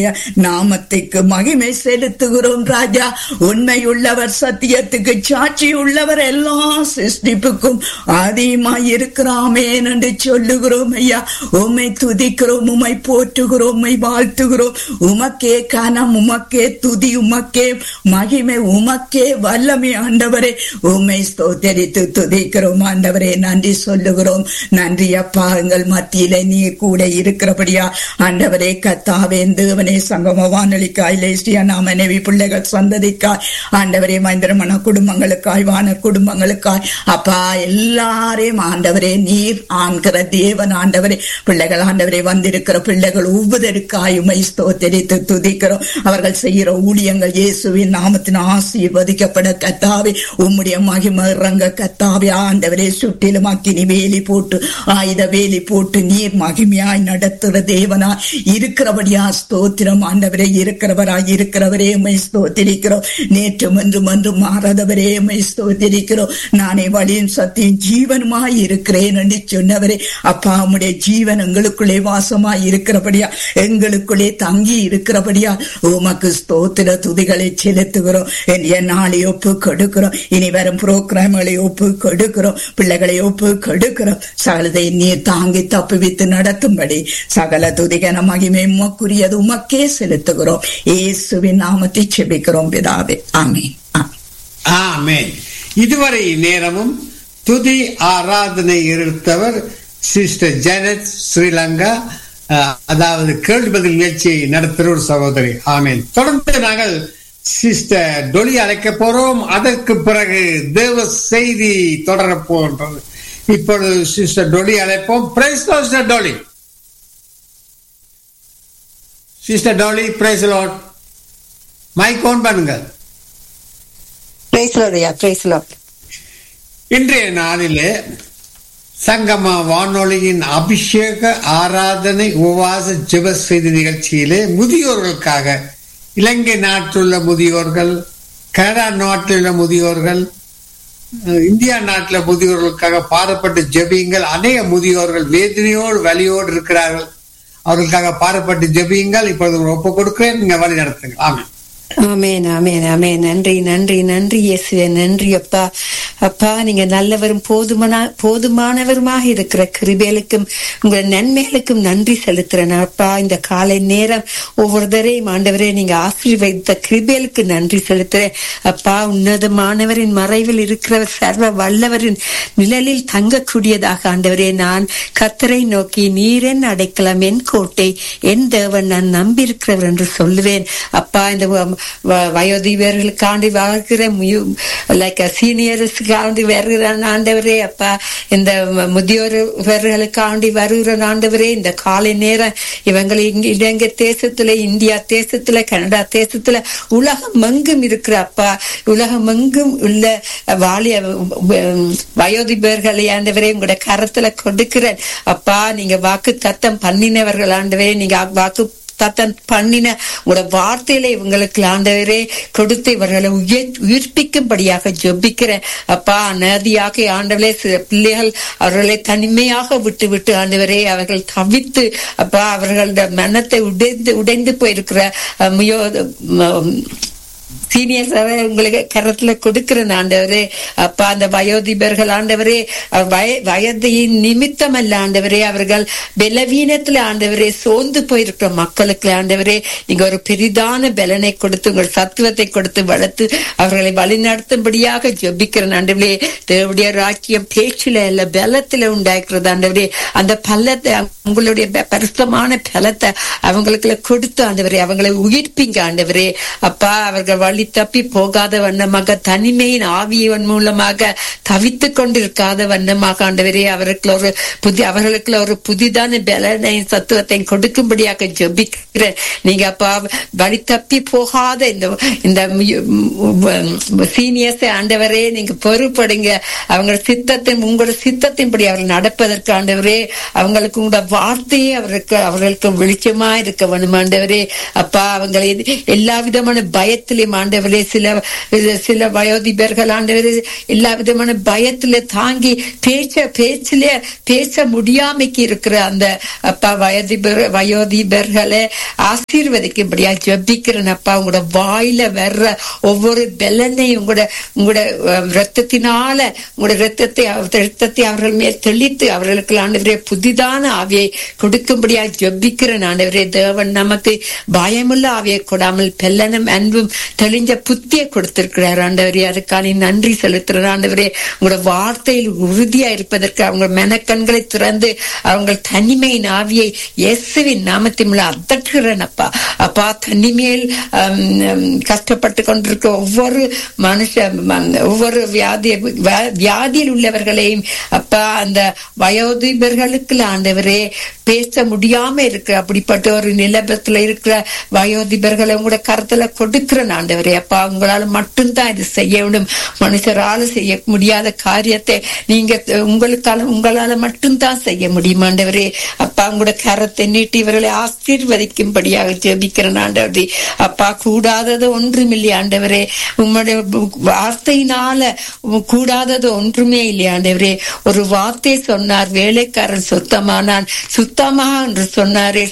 நாமத்துக்கு மகிமை செலுத்துகிறோம் ராஜா. உண்மையுள்ளவர், சத்தியத்துக்கு சாட்சி உள்ளவர், எல்லா சிருஷ்டிப்புக்கும் அதிகமாய் இருக்கிறாமே என்று சொல்லுகிறோம் ஐயா. உம்மை துதிக்கிறோம், உம்மை போற்றுகிறோம், உம்மை வாழ்த்துகிறோம். உமக்கே கனம், உமக்கே துதி, உமக்கே மகிமை, உமக்கே வல்லமை ஆண்டவரே. உம்மை ஸ்தோத்தரித்து துதிக்கிறோம் ஆண்டவரே. நன்றி சொல்லுகிறோம். நன்றி அப்பா, எங்கள் மத்தியிலே நீர் கூட இருக்கிறபடியா ஆண்டவரே. கத்தாவே தேவனே, சங்கம வானொலிக்காய், லேசியா மனைவி பிள்ளைகள் சந்ததிக்காய் ஆண்டவரே, மந்திரமன குடும்பங்களுக்காய், வான குடும்பங்களுக்காய் அப்பா எல்லாரையும் ஆண்டவரே நீர் ஆண்கிற தேவன் ஆண்டவரே. பிள்ளைகள் ஆண்டவரே வந்திருக்கிற பிள்ளைகள் ஒவ்வொருவருக்காய் உம்மை ஸ்தோத்தரித்து துதிக்கிறோம். அவர்கள் செய்கிற ஊழியங்கள் இயேசுவின் நாமத்தின் ஆசீர்வதிக்கப்பட கத்தாவே. உம்முடைய மகிமை இறங்க கத்தாவே ஆண்டவரே. சுற்றிலும் அக்கினி வேலி போட்டு, ஆயுத வேலி போட்டு நீர் மகிமையாய் நடத்துகிற தேவனாய் இருக்கிறபடியா ஸ்தோத்திரம் ஆண்டவரே. இருக்கிறவராய் இருக்கிறவரே உம்மை ஸ்தோத்திரிக்கிறோம். நேற்றும் என்றும் என்றும் மாறாதவரே உம்மை ஸ்தோத்திரிக்கிறோம். நானே வழியும் சத்தியம் ஜீவனுமாய் இருக்கிறேன் என்று சொன்னவரே அப்பா. உம்முடைய ஜீவன் எங்களுக்குள்ளே வாசமாய் இருக்கிறபடியா, எங்களுக்குள்ளே தங்கி இருக்கிறபடியா உமக்கு ஸ்தோத்திர துதிகளை செலுத்துகிறோம். என் நாளை ஒப்பு கொடுக்கிறோம். இனி வரும் புரோகிராம்களை ஒப்பு கொடுக்கிறோம். பிள்ளைகளை ஒப்பு கொடுக்கிறோம். சகலதை நீர் தாங்கி தப்புவித்து நடத்தும்படி சகல துதிகன மகிமை உமக்குரியது உமக்கே செலுத்துகிறோம். இயேசுவின் நாமத்தை செபிக்கிறோம் பிதாவே. ஆமென். ஆமென். இதுவரை நேரமும் துதி ஆராதனை இருந்தவர் சிஸ்டர் ஜெனட் ஸ்ரீலங்கா, அதாவது கேள்வி பதில் நிகழ்ச்சியை நடத்துகிற ஒரு சகோதரி. ஆமென். தொடர்ந்து நாங்கள் சிஸ்டர் டொலி அழைக்க போறோம். அதற்கு பிறகு தேவ செய்தி தொடர போன்றது. இப்பொழுது சிஸ்டர் டொலி அழைப்போம். Price Lord sister டொலி. Sister டொலி, price Lord. Mic on பண்ணுங்க. Price Lord, price Lord. இன்றைய நாளிலே சங்கம வானொலியின் அபிஷேக ஆராதனை உபவாச ஜெப செய்தி நிகழ்ச்சியிலே முதியோர்களுக்காக, இலங்கை நாட்டிலுள்ள முதியோர்கள், கனடா நாட்டிலுள்ள முதியோர்கள், இந்தியா நாட்டில் முதியோர்களுக்காக பாடப்பட்டு ஜெபியுங்கள். அநேக முதியோர்கள் வேதனையோடு வலியோடு இருக்கிறார்கள். அவர்களுக்காக பாடப்பட்டு ஜெபியுங்கள். இப்பொழுது ஒப்பு கொடுக்கிறேன், நீங்க வழி நடத்துங்க. ஆமென். ஆமென், ஆமென், ஆமென். நன்றி, நன்றி, நன்றி இயேசுவே. நன்றி அப்பா. அப்பா, நீங்க நல்லவரும் போதுமானவருமாக இருக்கிற கிருபைகளுக்கும் உங்கள் நன்மைகளுக்கும் நன்றி செலுத்துறேன் அப்பா. இந்த காலை நேரம் ஒவ்வொருத்தரையும் ஆண்டவரே நீங்க ஆசீர்வதித்த கிருபைகளுக்கு நன்றி செலுத்துறேன் அப்பா. உன்னதமானவரின் மறைவில் இருக்கிறவர், சர்வ வல்லவரின் நிழலில் தங்கக்கூடியதாக ஆண்டவரே நான் கர்த்தரை நோக்கி நீரென் அடைக்கலம், என் கோட்டை, என் தேவன், நான் நம்பி இருக்கிறவர் என்று சொல்லுவேன் அப்பா. இந்த வயோதிபர்களுக்காண்டி வாழ்கிற சீனியர்ஸுக்காண்டி வருகிற ஆண்டவரே அப்பா. இந்த முதியோர்களுக்காண்டி வருகிற ஆண்டவரே, இந்த காலை நேரம் இவங்களை இலங்கை தேசத்துல, இந்தியா தேசத்துல, கனடா தேசத்துல, உலகம் எங்கும் இருக்கிற அப்பா, உலகம் எங்கும் உள்ள வயோதிபர்களை ஆண்டவரே உங்களோட கரத்துல கொடுக்கிறேன் அப்பா. நீங்க வாக்கு தத்தம் பண்ணினவர்கள் ஆண்டவரே, நீங்க வாக்கு தத்தம் பண்ணின உங்களோட வார்த்தையில இவங்களுக்கு ஆண்டவரே கொடுத்து இவர்களை உயிர்ப்பிக்கும்படியாக ஜெபிக்கிறேன் அப்பா. அநதியாக ஆண்டவரே சில பிள்ளைகள் அவர்களை தனிமையாக விட்டு விட்டு ஆண்டவரே அவர்கள் தவித்து அப்பா அவர்களோட மனத்தை உடைந்து போயிருக்கிற சீனியர்ஸ் உங்களுக்கு கரத்துல கொடுக்கிறேன் ஆண்டவரே அப்பா. அந்த வயோதிபர்கள் ஆண்டவரே வயதின் நிமித்தம் அல்ல ஆண்டவரே, அவர்கள் பலவீனத்துல ஆண்டவரே சோர்ந்து போயிருக்கிற மக்களுக்கு ஆண்டவரே நீங்க ஒரு பெரிதான பலனை கொடுத்து உங்கள் சத்துவத்தை கொடுத்து வளர்த்து அவர்களை வழிநடத்தும்படியாக ஜெபிக்கிறேன் ஆண்டவரே. தேவனுடைய ராஜ்யம் பேச்சில அல்ல பலத்துல உண்டாக்குறது ஆண்டவரே. அந்த பலத்தை உங்களுடைய பரிசுத்தமான பலத்தை அவங்களுக்கு கொடுத்து ஆண்டவரே அவங்களை உயிர்ப்பிங்க ஆண்டவரே அப்பா. அவர்கள் வழி தப்பி போகாத வண்ணமாக, தனிமையின் ஆவியவன் மூலமாக தவித்து கொண்டிருக்காத வண்ணமாக ஆண்டவரே அவர்களுக்கு ஒரு புதிதான பலனையும் சத்துவத்தையும் கொடுக்கும்படியாக ஜெபிக்கிறேன். நீங்க அப்பா வழி தப்பி போகாத இந்த சீனியர்ஸ் ஆண்டவரே நீங்க பொறுப்படுங்க. அவங்க சித்தத்தின் உங்களோட சித்தத்தின்படி அவர்கள் நடப்பதற்கு ஆண்டவரே அவங்களுக்கு உங்களோட வார்த்தையே அவர்களுக்கு வெளிச்சமா இருக்க வேணும் ஆண்டவரே அப்பா. அவங்களை எல்லா விதமான பயத்திலே இன்றைக்கும் ஆண்டவரே சில வயோதிபர்கள் ஆண்டவரே எல்லா விதமான பயத்துல தாங்கி பேச முடியாமைக்கு இருக்கிற அந்த அப்பா வயோதிபர்களை ஆசீர்வதிக்கும்படியா ஜெபிக்கிறேன் அப்பா. உங்களோட வாயில வர்ற ஒவ்வொரு பெலனையும் உங்களோட ரத்தத்தினால உங்களோட ரத்தத்தை அவர்கள் மேல் தெளித்து அவர்களுக்கு ஆண்டவரே புதிதான ஆவியை கொடுக்கும்படியா ஜெபிக்கிறேன் ஆண்டவரே. தேவன் நமக்கு பயமுள்ள ஆவியை கொடாமல் பெல்லனும் அன்பும் தெளிஞ்ச புத்தியை கொடுத்திருக்கிறார் ஆண்டவரே. அதுக்கான நன்றி செலுத்துற ஆண்டவரே. உங்களோட வார்த்தையில் உறுதியா இருப்பதற்கு அவங்க மெனக்கண்களை திறந்து அவங்க தனிமையின் ஆவியை இயேசுவின் நாமத்தின் அதட்டுகிறேன் அப்பா. அப்பா தனிமையில் கஷ்டப்பட்டு கொண்டிருக்க ஒவ்வொரு ஒவ்வொரு வியாதியில் உள்ளவர்களையும் அப்பா அந்த வயோதிபர்களுக்கு ஆண்டவரே பேச முடியாம இருக்கிற அப்படிப்பட்ட ஒரு நிலபத்துல இருக்கிற வயோதிபர்களை உங்களோட கருத்துல கொடுக்கிற ஆண்டவரே. அப்பா உங்களால மட்டும்தான் இது செய்ய வேண்டும். மனுஷரால செய்ய முடியாத காரியத்தை நீங்க உங்களால மட்டும்தான் செய்ய முடியும் ஆண்டவரே. அப்பா உங்களோட கரத்தை நீட்டி இவர்களை ஆசீர்வதிக்கும்படியாக ஜெபிக்கிறேன் ஆண்டவரே. அப்பா கூடாதது ஒன்றுமில்லை ஆண்டவரே. உங்களுடைய வார்த்தையினால கூடாதது ஒன்றுமே இல்லை ஆண்டவரே. ஒரு வார்த்தை சொன்னார், வேலைக்காரன் சுத்தமானான், சுத்தமா என்று சொன்னாரே,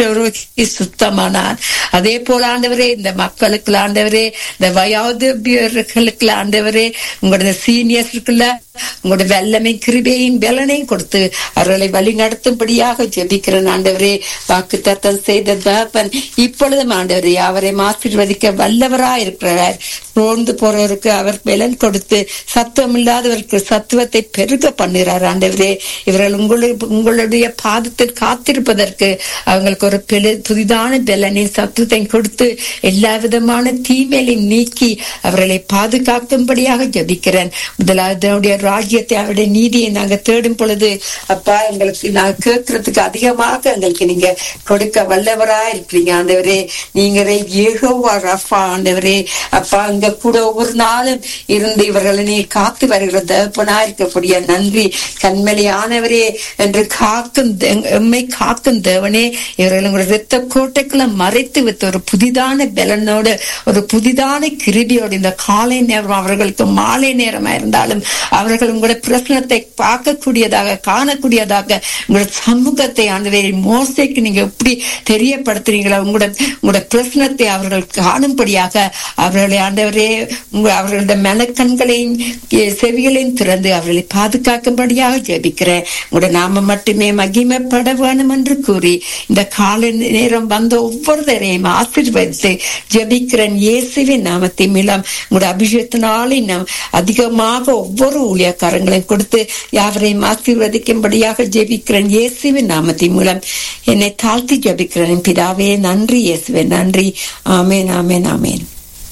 சுத்தமானான். அதே போல ஆண்டவரே இந்த மக்களுக்கு ஆண்டவரே, இந்த வயோதிபர்களுக்கு ஆண்டவரே, உங்களோட சீனியர்ஸ்க்குள்ள உங்களோட வல்லமை கிருபையும் பலனையும் கொடுத்து அவர்களை வழி நடத்தும்படியாக ஜெபிக்கிறேன் ஆண்டவரே. வாக்கு தத்தம் செய்த தகப்பன் இப்பொழுதும் ஆண்டவரே அவரை ஆசீர்வதிக்க வல்லவராய் இருக்கிறார். சோர்ந்து போறவருக்கு அவர் பலன் கொடுத்து சத்துவம் இல்லாதவருக்கு சத்துவத்தை பெருக பண்ணுகிறார் ஆண்டவரே. இவர்கள் உங்களுடைய பாதத்தில் காத்திருப்பதற்கு அவங்களுக்கு ஒரு புதிதான பலனை சத்துவத்தை கொடுத்து எல்லா விதமான தீமையையும் நீக்கி அவர்களை பாதுகாக்கும்படியாக ஜெபிக்கிறேன். முதலாவது ராஜ்யத்தை அவருடைய நீதியை நாங்க தேடும் பொழுது அப்பா எங்களுக்கு நாங்க கேட்கறதுக்கு அதிகமாக எங்களுக்கு நீங்க கொடுக்க வல்லவரா இருக்கிறீங்க ஆண்டவரே. நீங்களே யெகோவா ரஃபா ஆண்டவரே. அப்பா இங்க கூட ஒவ்வொரு நாளும் இருந்து இவர்களை நீ காத்து வருகிற தகப்பனா இருக்கக்கூடிய நன்றி கண்மலையானவரே என்று எம்மை காக்கும் தேவனே. இவர்கள் இரத்த கோட்டைக்குள்ள மறைத்து வைத்த ஒரு புதிதான பலனோடு ஒரு புதிதான கிருபியோடு இந்த காலை நேரம் அவர்களுக்கு மாலை நேரமா இருந்தாலும் அவர்கள் உங்களுடைய பிரச்சனத்தை பார்க்கக்கூடியதாக காணக்கூடியதாக உங்களோட சமூகத்தை ஆண்டவரே மோசைக்கு நீங்க எப்படி தெரியப்படுத்துறீங்களா உங்களோட பிரச்சனத்தை அவர்கள் காணும்படியாக அவர்களை ஆண்டவரே அவர்களுடைய மனக்கண்களையும் செவிகளையும் திறந்து அவர்களை பாதுகாக்கும்படியாக ஜெபிக்கிறேன். உங்களோட நாம மட்டுமே மகிமைப்பட வேணும் என்று கூறி இந்த கால நேரம் வந்த ஒவ்வொருத்தரையும் ஆசீர்வதித்து ஜெபிக்கிறேன் இயேசுவின் நாமத்தின் மூலம். உங்களோட அபிஷேகத்தினாலே நாம் அதிகமாக ஒவ்வொரு ஊழியக்காரங்களையும் கொடுத்து யாவரையும் ஆசீர்வதிக்கும்படியாக ஜெபிக்கிறேன் இயேசுவின் நாமத்தின் மூலம். என்னை தாழ்த்தி ஜெபிக்கிறேன் பிதாவே. நன்றி இயேசுவே, நன்றி. ஆமேன், ஆமேன், ஆமேன்,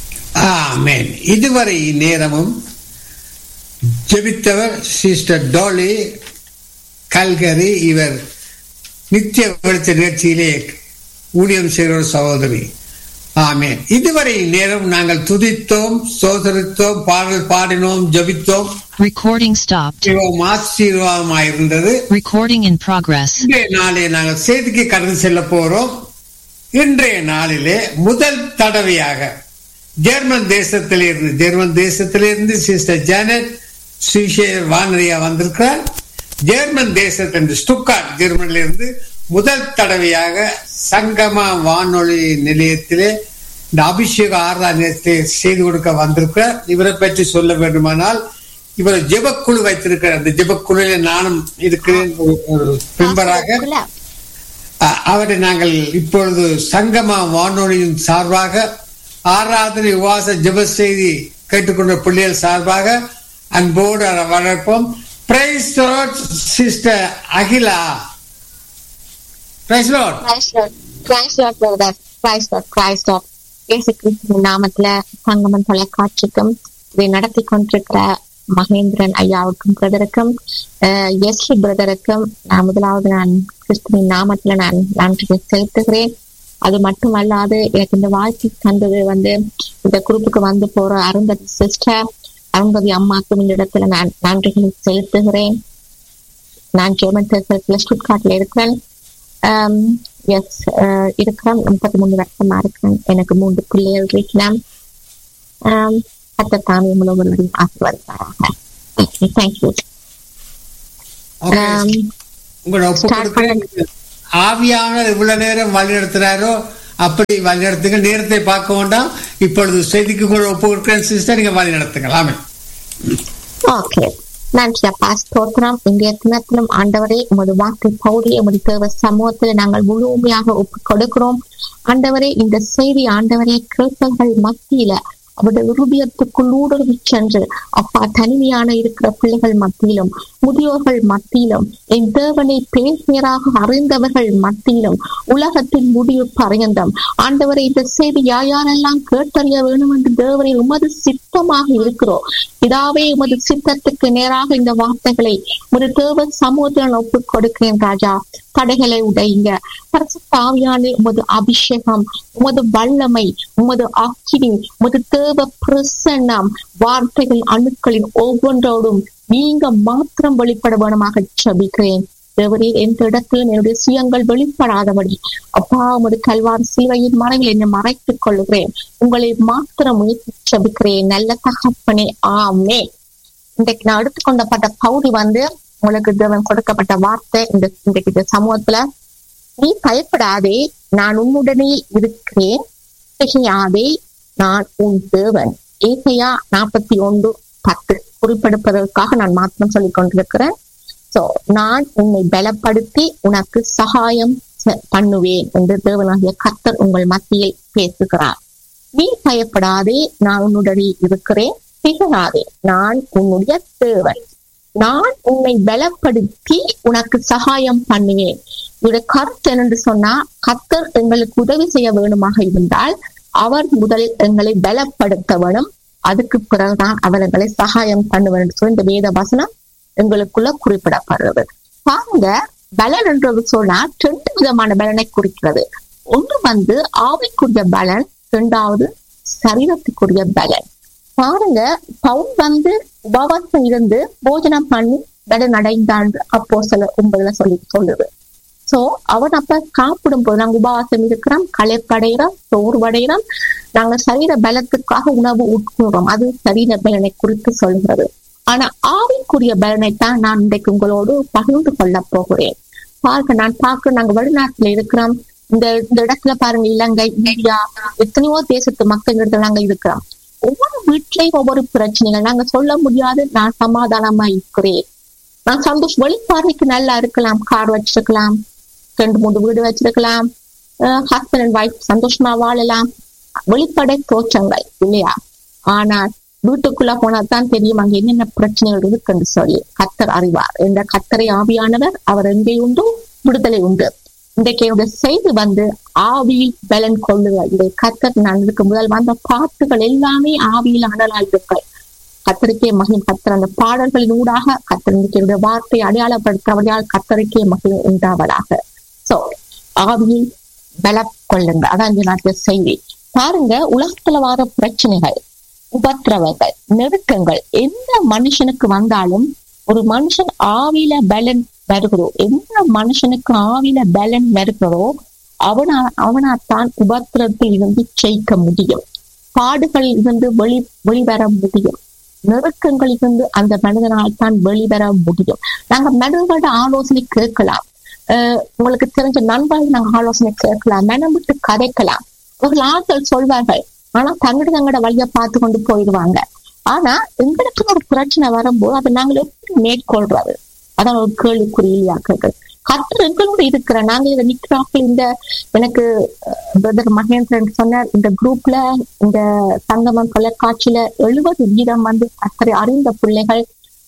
ஆமேன். இதுவரை நேரமும் ஜெபித்தவர் சிஸ்டர் டோலி கல்கரி. இவர் நித்திய வெளிச்ச நிகழ்ச்சியிலே ஊழியம் செய்கிற சகோதரி. ஆமேன். இதுவரை நேரம் நாங்கள் துதித்தோம், சோதரித்தோம், பாடல் பாடினோம், ஜெபித்தோம். Recording stopped. ஆசீர்வாதமாக இருந்தது. Recording in progress. இன்றைய நாளே நாங்கள் செய்திக்கு கடந்து செல்ல போறோம். இன்றைய நாளிலே முதல் தடவையாக ஜெர்மன் தேசத்திலிருந்து சிஸ்டர் ஜானட் சுவிசேஷ வானொலியா வந்திருக்கிறார். ஜெர்மன் தேசத்திலிருந்து ஸ்டுட்கார்ட் ஜெர்மனிலிருந்து முதல் தடவையாக சங்கமா வானொலி நிலையத்திலே இந்த அபிஷேக ஆராதனை செய்து கொடுக்க வந்திருக்கிறார். இவரை பற்றி சொல்ல வேண்டுமானால் இவர் ஜெபக்குழு வைத்திருக்கிறார். அந்த ஜெபக்குழுவில நானும் இருக்கிறேன் ஒரு மெம்பராக. அவரை நாங்கள் இப்பொழுது சங்கமா வானொலியின் சார்பாக ஆராதனை உபவாச ஜெப செய்தி கேட்டுக்கொண்ட பிள்ளைகள் சார்பாக அன்போடு வளர்ப்போம். Price Lord sister Akila. Price Lord. Price Lord brother. Price Lord. Price Lord. இயேசு கிறிஸ்துவின் நாமத்துல சங்கமம் தொலைக்காட்சிக்கும் இதை நடத்தி கொண்டிருக்கிற மகேந்திரன் ஐயாவுக்கும் பிரதருக்கும் எஸ்ரீ பிரதருக்கும் முதலாவது நான் கிறிஸ்துவின் நாமத்துல நான் நன்றி செலுத்துகிறேன். அது மட்டுமல்லாது எனக்கு இந்த வாழ்க்கை தந்தது இந்த குரூப்புக்கு போற அருந்ததி சிஸ்டர் அருந்ததி அம்மாக்கும் இந்த இடத்துல நான் நன்றிகளை செலுத்துகிறேன். நான் ஜெர்மன் தேசத்துல ஸ்டுட்கார்ட்ல இருக்கிறேன். இருக்கிறேன். 33 வருஷமா இருக்கிறேன். எனக்கு 3 பிள்ளைகள் இருக்கிறேன். கர்த்தர் தாமே உங்களோடு ஆசீர்வதிப்பாராக. தேங்க்யூ. உங்களோட ஒப்பு கொடுக்கிறேன். ஆவியானவர் இவ்வளவு நேரம் வழி நடத்துறாரோ அப்படி வழி நடத்துங்க. நேரத்தை பார்க்க வேண்டாம். இப்பொழுது செய்திக்கு கூட ஒப்பு கொடுக்கிறேன் சிஸ்டர், நீங்க வழி நடத்துங்க. ஆமென். ஓகே, நன்றி அப்பா. ஸ்தோத்திரம். இன்றைய தினத்திலும் ஆண்டவரே உமது வார்த்தை பகுதி உமது தேவ சமூகத்தில் நாங்கள் முழுமையாக ஒப்பு கொடுக்கிறோம். ஆண்டவரே, இந்த செய்தி ஆண்டவரே கேட்பவர்கள் மத்தியில அவருடைய இருதயத்துக்குள் ஊடுருவி சென்று அப்பா தனிமையான இருக்கிற பிள்ளைகள் மத்தியிலும் முதியோர்கள் மத்தியிலும் என் தேவனை பேசியராக அறிந்தவர்கள் மத்தியிலும் உலகத்தின் முடிவு பரியந்தம் ஆண்டவரை இந்த செய்தி யாரெல்லாம் கேட்டறிய வேணும் என்று தேவனை உமது சித்தமாக இருக்கிறோம். இதாவே உமது சித்தத்துக்கு நேராக இந்த வார்த்தைகளை ஒரு தேவ சமூகத்தில் ஒப்புக் கொடுக்கிறேன் ராஜா. தடைகளை உடையுங்க. பரிசுத்த ஆவியானவரே, உமது அபிஷேகம், உமது வல்லமை, உமது அக்கினி, உமது தேவ பிரசன்னம் வார்த்தைகள் அணுக்களின் ஒவ்வொன்றோடும் நீங்க மாத்திரம் வெளிப்பட வேணுமாக ஜெபிக்கிறேன். தேவரே, எந்த இடத்திலும் என்னுடைய சுயங்கள் வெளிப்படாதபடி அப்பா உமது கல்வாரி சிலுவையின் மறைவில் என்னை மறைத்துக் கொள்கிறேன். உங்களை மாத்திரம் முயற்சி ஜெபிக்கிறேன். நல்ல தகப்பனே, ஆமே. இன்றைக்கு நான் எடுத்துக்கொண்டப்பட்ட பகுதி உங்களுக்கு தேவன் கொடுக்கப்பட்ட வார்த்தை இந்த சமூகத்துல, நீ பயப்படாதே, நான் உன்னுடனே இருக்கிறேன், திகையாதே, நான் உன் தேவன். ஏசாயா 41:10 குறிப்பெடுப்பதற்காக நான் மாத்திரம் சொல்லிக் கொண்டிருக்கிறேன். சோ நான் உன்னை பலப்படுத்தி உனக்கு சகாயம் பண்ணுவேன் என்று தேவனாகிய கர்த்தர் உங்கள் மத்தியில் பேசுகிறார். நீ பயப்படாதே, நான் உன்னுடனே இருக்கிறேன், திகையாதே, நான் உன்னுடைய தேவன். நான் உன்னை பலப்படுத்தி உனக்கு சகாயம் பண்ணுவேன். இதோட கருத்து என்னென்று சொன்னா, கர்த்தர் எங்களுக்கு உதவி செய்ய வேணுமாக இருந்தால் அவர் முதலில் எங்களை பலப்படுத்த வேணும், அதுக்கு பிறகுதான் அவர் எங்களை சகாயம் பண்ணுவார் என்று சொல்லி இந்த வேத வசனம் எங்களுக்குள்ள குறிப்பிடப்படுறது. பாருங்க, பலன் என்றது சொன்னா 2 விதமான பலனை குறிக்கிறது. ஒன்று ஆவிக்குரிய பலன், 2வது சரீரத்துக்குரிய பலன். பாருங்க, பவுல் உபவாசம் இருந்து போஜனம் பண்ணி பலன் அடைந்தாண்டு அப்போஸ்தலர் 9 சொல்லுது. சோ அவன் அப்ப சாப்பிடும் போது நாங்க உபவாசம் இருக்கிறோம், களைப்படைகிறோம், சோர்வடைகிறோம், நாங்க சரீர பலத்துக்காக உணவு உட்கொள்றோம். அது சரீர பலனை குறித்து சொல்கிறது. ஆனா ஆவிக்குரிய பலனை தான் நான் இன்றைக்கு உங்களோடு பகிர்ந்து கொள்ள போகிறேன். பாருங்க, நாங்க வெளிநாட்டுல இருக்கிறோம். இந்த இடத்துல பாருங்க, இலங்கை, இந்தியா, எத்தனையோ தேசத்து மக்கள் இடத்துல நாங்க இருக்கிறோம். ஒவ்வொரு வீட்லயும் ஒவ்வொரு பிரச்சனைகள். நாங்க சொல்ல முடியாது நான் சமாதானமா இருக்கிறேன், நான் சந்தோஷம். வெளிப்பார்வைக்கு நல்லா இருக்கலாம், கார் வச்சிருக்கலாம், 2-3 வீடு வச்சிருக்கலாம், ஹஸ்பண்ட் அண்ட் ஒய்ஃப் சந்தோஷமா வாழலாம், வெளிப்படை தோற்றங்கள் இல்லையா? ஆனால் வீட்டுக்குள்ள போனாதான் தெரியும் அங்க என்னென்ன பிரச்சனைகள் இருக்குன்னு சொல்லி. கர்த்தர் அறிவார். இந்த கர்த்தரை ஆவியானவர், அவர் எங்கே உண்டு விடுதலை உண்டு. இன்றைக்கு என்னுடைய செய்தி ஆவியில் பலன் கொள்ளுதல். இந்த கர்த்தர் நான் இதுக்கு முதல் வந்த பாட்டுகள் எல்லாமே ஆவியில் அனலாயிருக்கள். கர்த்தருக்கே மகிமை. கர்த்தர் அந்த பாடல்களின் ஊடாக கர்த்தர் என்னுடைய வார்த்தை அடையாளப்படுத்தவர்களால் கர்த்தருக்கே மகிமை உண்டாவதாக. சோ ஆவியில் பல கொள்ளுங்க. அதான் இந்த நாட்டுல செய்தி. பாருங்க, உலகத்துல வர பிரச்சனைகள், உபத்திரவங்கள், நெருக்கங்கள் எந்த மனுஷனுக்கு வந்தாலும் ஒரு மனுஷன் ஆவியில பலன் வருகிறோ, எந்த மனுஷனுக்கு ஆவியில பலன் வருகிறோ அவனாத்தான் உபத்திரத்தில் இருந்து ஜெயிக்க முடியும், பாடுகளில் இருந்து வெளிவர முடியும், நெருக்கங்களில் இருந்து அந்த மனிதனால் தான் வெளிவர முடியும். நாங்க மனிதர்களோட ஆலோசனை கேட்கலாம், உங்களுக்கு தெரிஞ்ச நண்பர்கள் நாங்க ஆலோசனை கேட்கலாம், மனம் விட்டு கதைக்கலாம். அவர்கள் ஆட்கள் சொல்வார்கள், ஆனா தங்களோட வழியை பார்த்து கொண்டு போயிடுவாங்க. ஆனா எங்களுக்கு ஒரு பிரச்சனை வரும்போது அதை நாங்கள் எப்படி மேற்கொள்றது? அதான் ஒரு கேள்விக்குறியா கேட்குது. கர்த்தர் எங்களோட இருக்கிற நாங்க இதை நிக்கிறார்கள். இந்த எனக்கு பிரதர் மகேந்திரன் சொன்ன இந்த குரூப்ல, இந்த சங்கமம் தொலைக்காட்சியில 70% கர்த்தரை அறிந்த பிள்ளைகள்,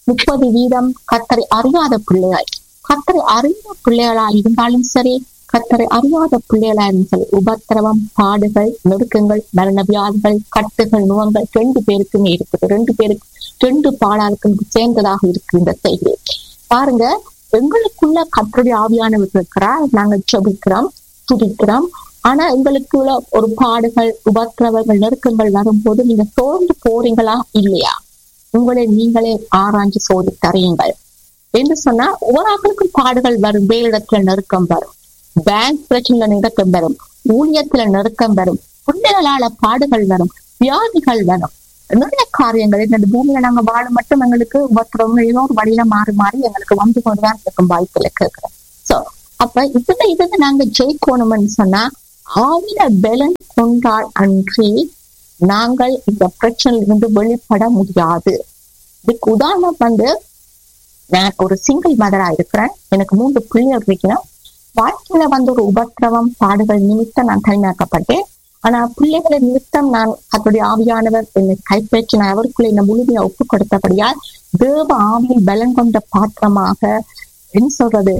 30% கர்த்தரை அறியாத பிள்ளைகள். கர்த்தரை அறிந்த பிள்ளைகளா இருந்தாலும் சரி, கர்த்தரை அறியாத பிள்ளைகளா இருந்தாலும் சரி, உபத்திரவம், பாடுகள், நெருக்கங்கள், மரண வியாதிகள், கட்டுகள், நுகங்கள் 2 பேருக்குமே இருக்குது. 2 பாடாளுக்கும் சேர்ந்ததாக இருக்கு இந்த செய்தி. பாருங்க, எங்களுக்குள்ள கர்த்தருடைய ஆவியானவர் இருக்கிறார். நாங்க ஜெபிக்கிறோம், துதிக்கிறோம். ஆனா எங்களுக்குள்ள ஒரு பாடுகள், உபத்திரவங்கள், நெருக்கங்கள் வரும்போது நீங்க சோர்ந்து போறீங்களா இல்லையா? உங்களை நீங்களே ஆராய்ஞ்சு சோதித்தறியுங்கள். என்று சொன்னா ஒவ்வொருக்கும் பாடுகள் வரும், வேலிடத்துல நெருக்கம் வரும், பேங்க் பிரச்சனைல நெருக்கம் வரும், ஊழியத்துல நெருக்கம் வரும், பிள்ளைகளால பாடுகள் வரும், வியாதிகள் வரும். நிறைய காரியங்கள் இந்த பூமியில நாங்க வாழ மட்டும் எங்களுக்கு ஒருத்தவங்க ஏதோ ஒரு வழியில மாறி மாறி எங்களுக்கு வந்து கொண்டுதான் இருக்கும் வாய்ப்புல கேட்கிறோம். சோ அப்ப இதுல நாங்க ஜெயிக்கணும்னு சொன்னா ஆவில பலன் கொண்டால் அன்றி நாங்கள் இந்த பிரச்சனையில இருந்து வெளிப்பட முடியாது. இதுக்கு உதாரணம் வந்து நான் ஒரு சிங்கிள் மதரா இருக்கிறேன். எனக்கு 3 பிள்ளைகள் இருக்கணும். வாழ்க்கையில வந்து ஒரு உபத்திரவம் பாடுகள் நிமித்தம் நான் தனியாக்கப்பட்டேன். ஆனா பிள்ளைகளை நிமித்தம் நான் அதனுடைய ஆவியானவர் என்னை கைப்பற்றி நான் அவருக்குள்ள என்ன முழுமையா ஒப்பு கொடுத்தபடியால் தேவ ஆவியில் பலன் கொண்ட பாத்திரமாக என்ன சொல்றது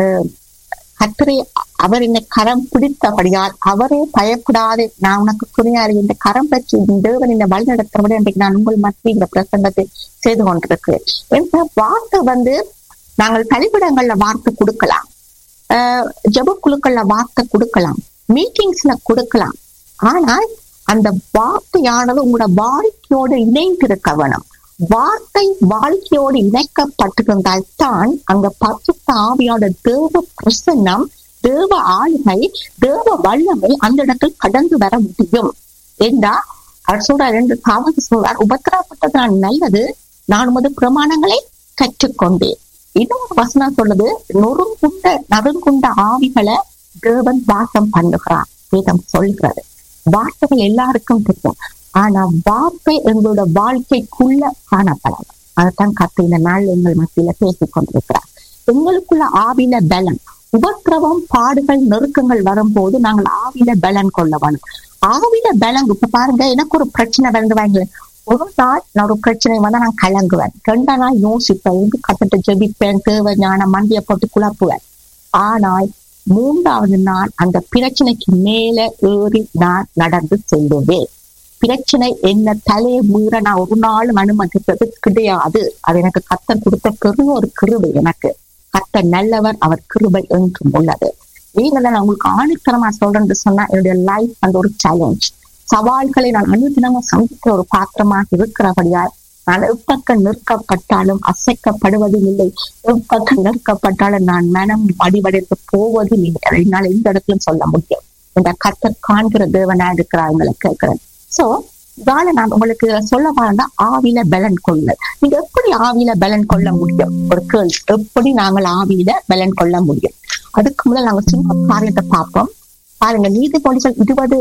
கர்த்தரை அவர் என்னை கரம் பிடித்தபடியால் அவரே பயப்படாது நான் உனக்கு துணையாளி இந்த கரம் பற்றி தேவன் என்னை வழி நடத்துறபடி இன்றைக்கு நான் உங்கள் மத்திய பிரசங்கத்தை செய்து கொண்டிருக்கிறேன். என்ற வார்த்தை வந்து நாங்கள் கழிப்பிடங்கள்ல வார்த்தை கொடுக்கலாம், ஜெப குழுக்கள்ல வார்த்தை கொடுக்கலாம், மீட்டிங்ஸ்ல கொடுக்கலாம். ஆனால் அந்த வார்த்தையானது உங்களோட வாழ்க்கையோடு இணைந்திருக்க வேணும். வார்த்தை வாழ்க்கையோடு இணைக்கப்பட்டிருந்தால் தான் அங்க பரிசுத்த ஆவியோட தேவ பிரசன்னம், தேவ ஆளுகை, தேவ வல்லமை அந்த இடத்தில் கடந்து வர முடியும். ஏண்டா அவர் சொல்றார், 2 சாவது சொல்றார், உபத்திரப்பட்டது நான் நல்லது, நான் உமது பிரமாணங்களை கற்றுக்கொண்டேன். இன்னொரு வசனம் சொல்லுது, நறுங்குண்ட ஆவிகளை தேவன் வாசம் பண்ணுகிறார். வேதம் சொல்கிறது வார்த்தைகள் எல்லாருக்கும் தெரியும், ஆனா வார்த்தை எங்களோட வாழ்க்கைக்குள்ள காணப்படலாம். அதைத்தான் கர்த்தர் இந்த நாள் எங்கள் மத்தியில பேசிக் கொண்டிருக்கிறார். எங்களுக்குள்ள ஆவில பலன், உபத்திரவம் பாடுகள் நெருக்கங்கள் வரும்போது நாங்கள் ஆவில பலன் கொள்ள வேணும். ஆவில பலன் இப்ப பாருங்க, எனக்கு ஒரு பிரச்சனை வந்து வாங்க, ஒரு நாள் நான் ஒரு பிரச்சனை வந்தா நான் கலங்குவேன், 2 நாள் யோசிப்பேன், கத்துட்டு ஜெபிப்பேன், தேவ ஞான மண்டிய போட்டு குழப்புவேன். ஆனால் 3வது நாள் அந்த பிரச்சனைக்கு மேல ஏறி நான் நடந்து செல்லுவேன். பிரச்சனை என்ன தலையை மீற நான் ஒரு நாளும் அனுமதிப்பது கிடையாது. அது எனக்கு கர்த்தர் கொடுத்த பெரிய ஒரு கிருபை. எனக்கு கர்த்தர் நல்லவர், அவர் கிருபை என்றும் உள்ளது. நீங்கள நான் உங்களுக்கு ஆணித்தரமா சொல்றேன்னு சொன்னா என்னுடைய லைஃப் அந்த ஒரு சேலஞ்ச், சவால்களை நான் அனுதினமும் சந்திக்கிற ஒரு பாத்திரமாக இருக்கிறபடியால் நான் எப்பக்கம் நிற்கப்பட்டாலும் அசைக்கப்படுவதும் இல்லை, எப்பக்கம் நிற்கப்பட்டாலும் நான் மனம் அடிவடைந்து போவதும் இல்லை. அதை என்னால் எந்த இடத்துலயும் சொல்ல முடியும். இந்த கர்த்தர் காண்கிற தேவனா இருக்கிறாங்களை கேட்கிறேன். சோ இதால நான் உங்களுக்கு சொல்ல வாழ்ந்தா ஆவில பலன் கொள்ள. நீங்க எப்படி ஆவில பலன் கொள்ள முடியும்? ஒரு கேள்வி, எப்படி நாங்கள் ஆவியில பலன் கொள்ள முடியும்? அதுக்கு முதல் நாங்க சின்ன காரியத்தை பார்ப்போம். பாருங்க, நீதிமொழிகள்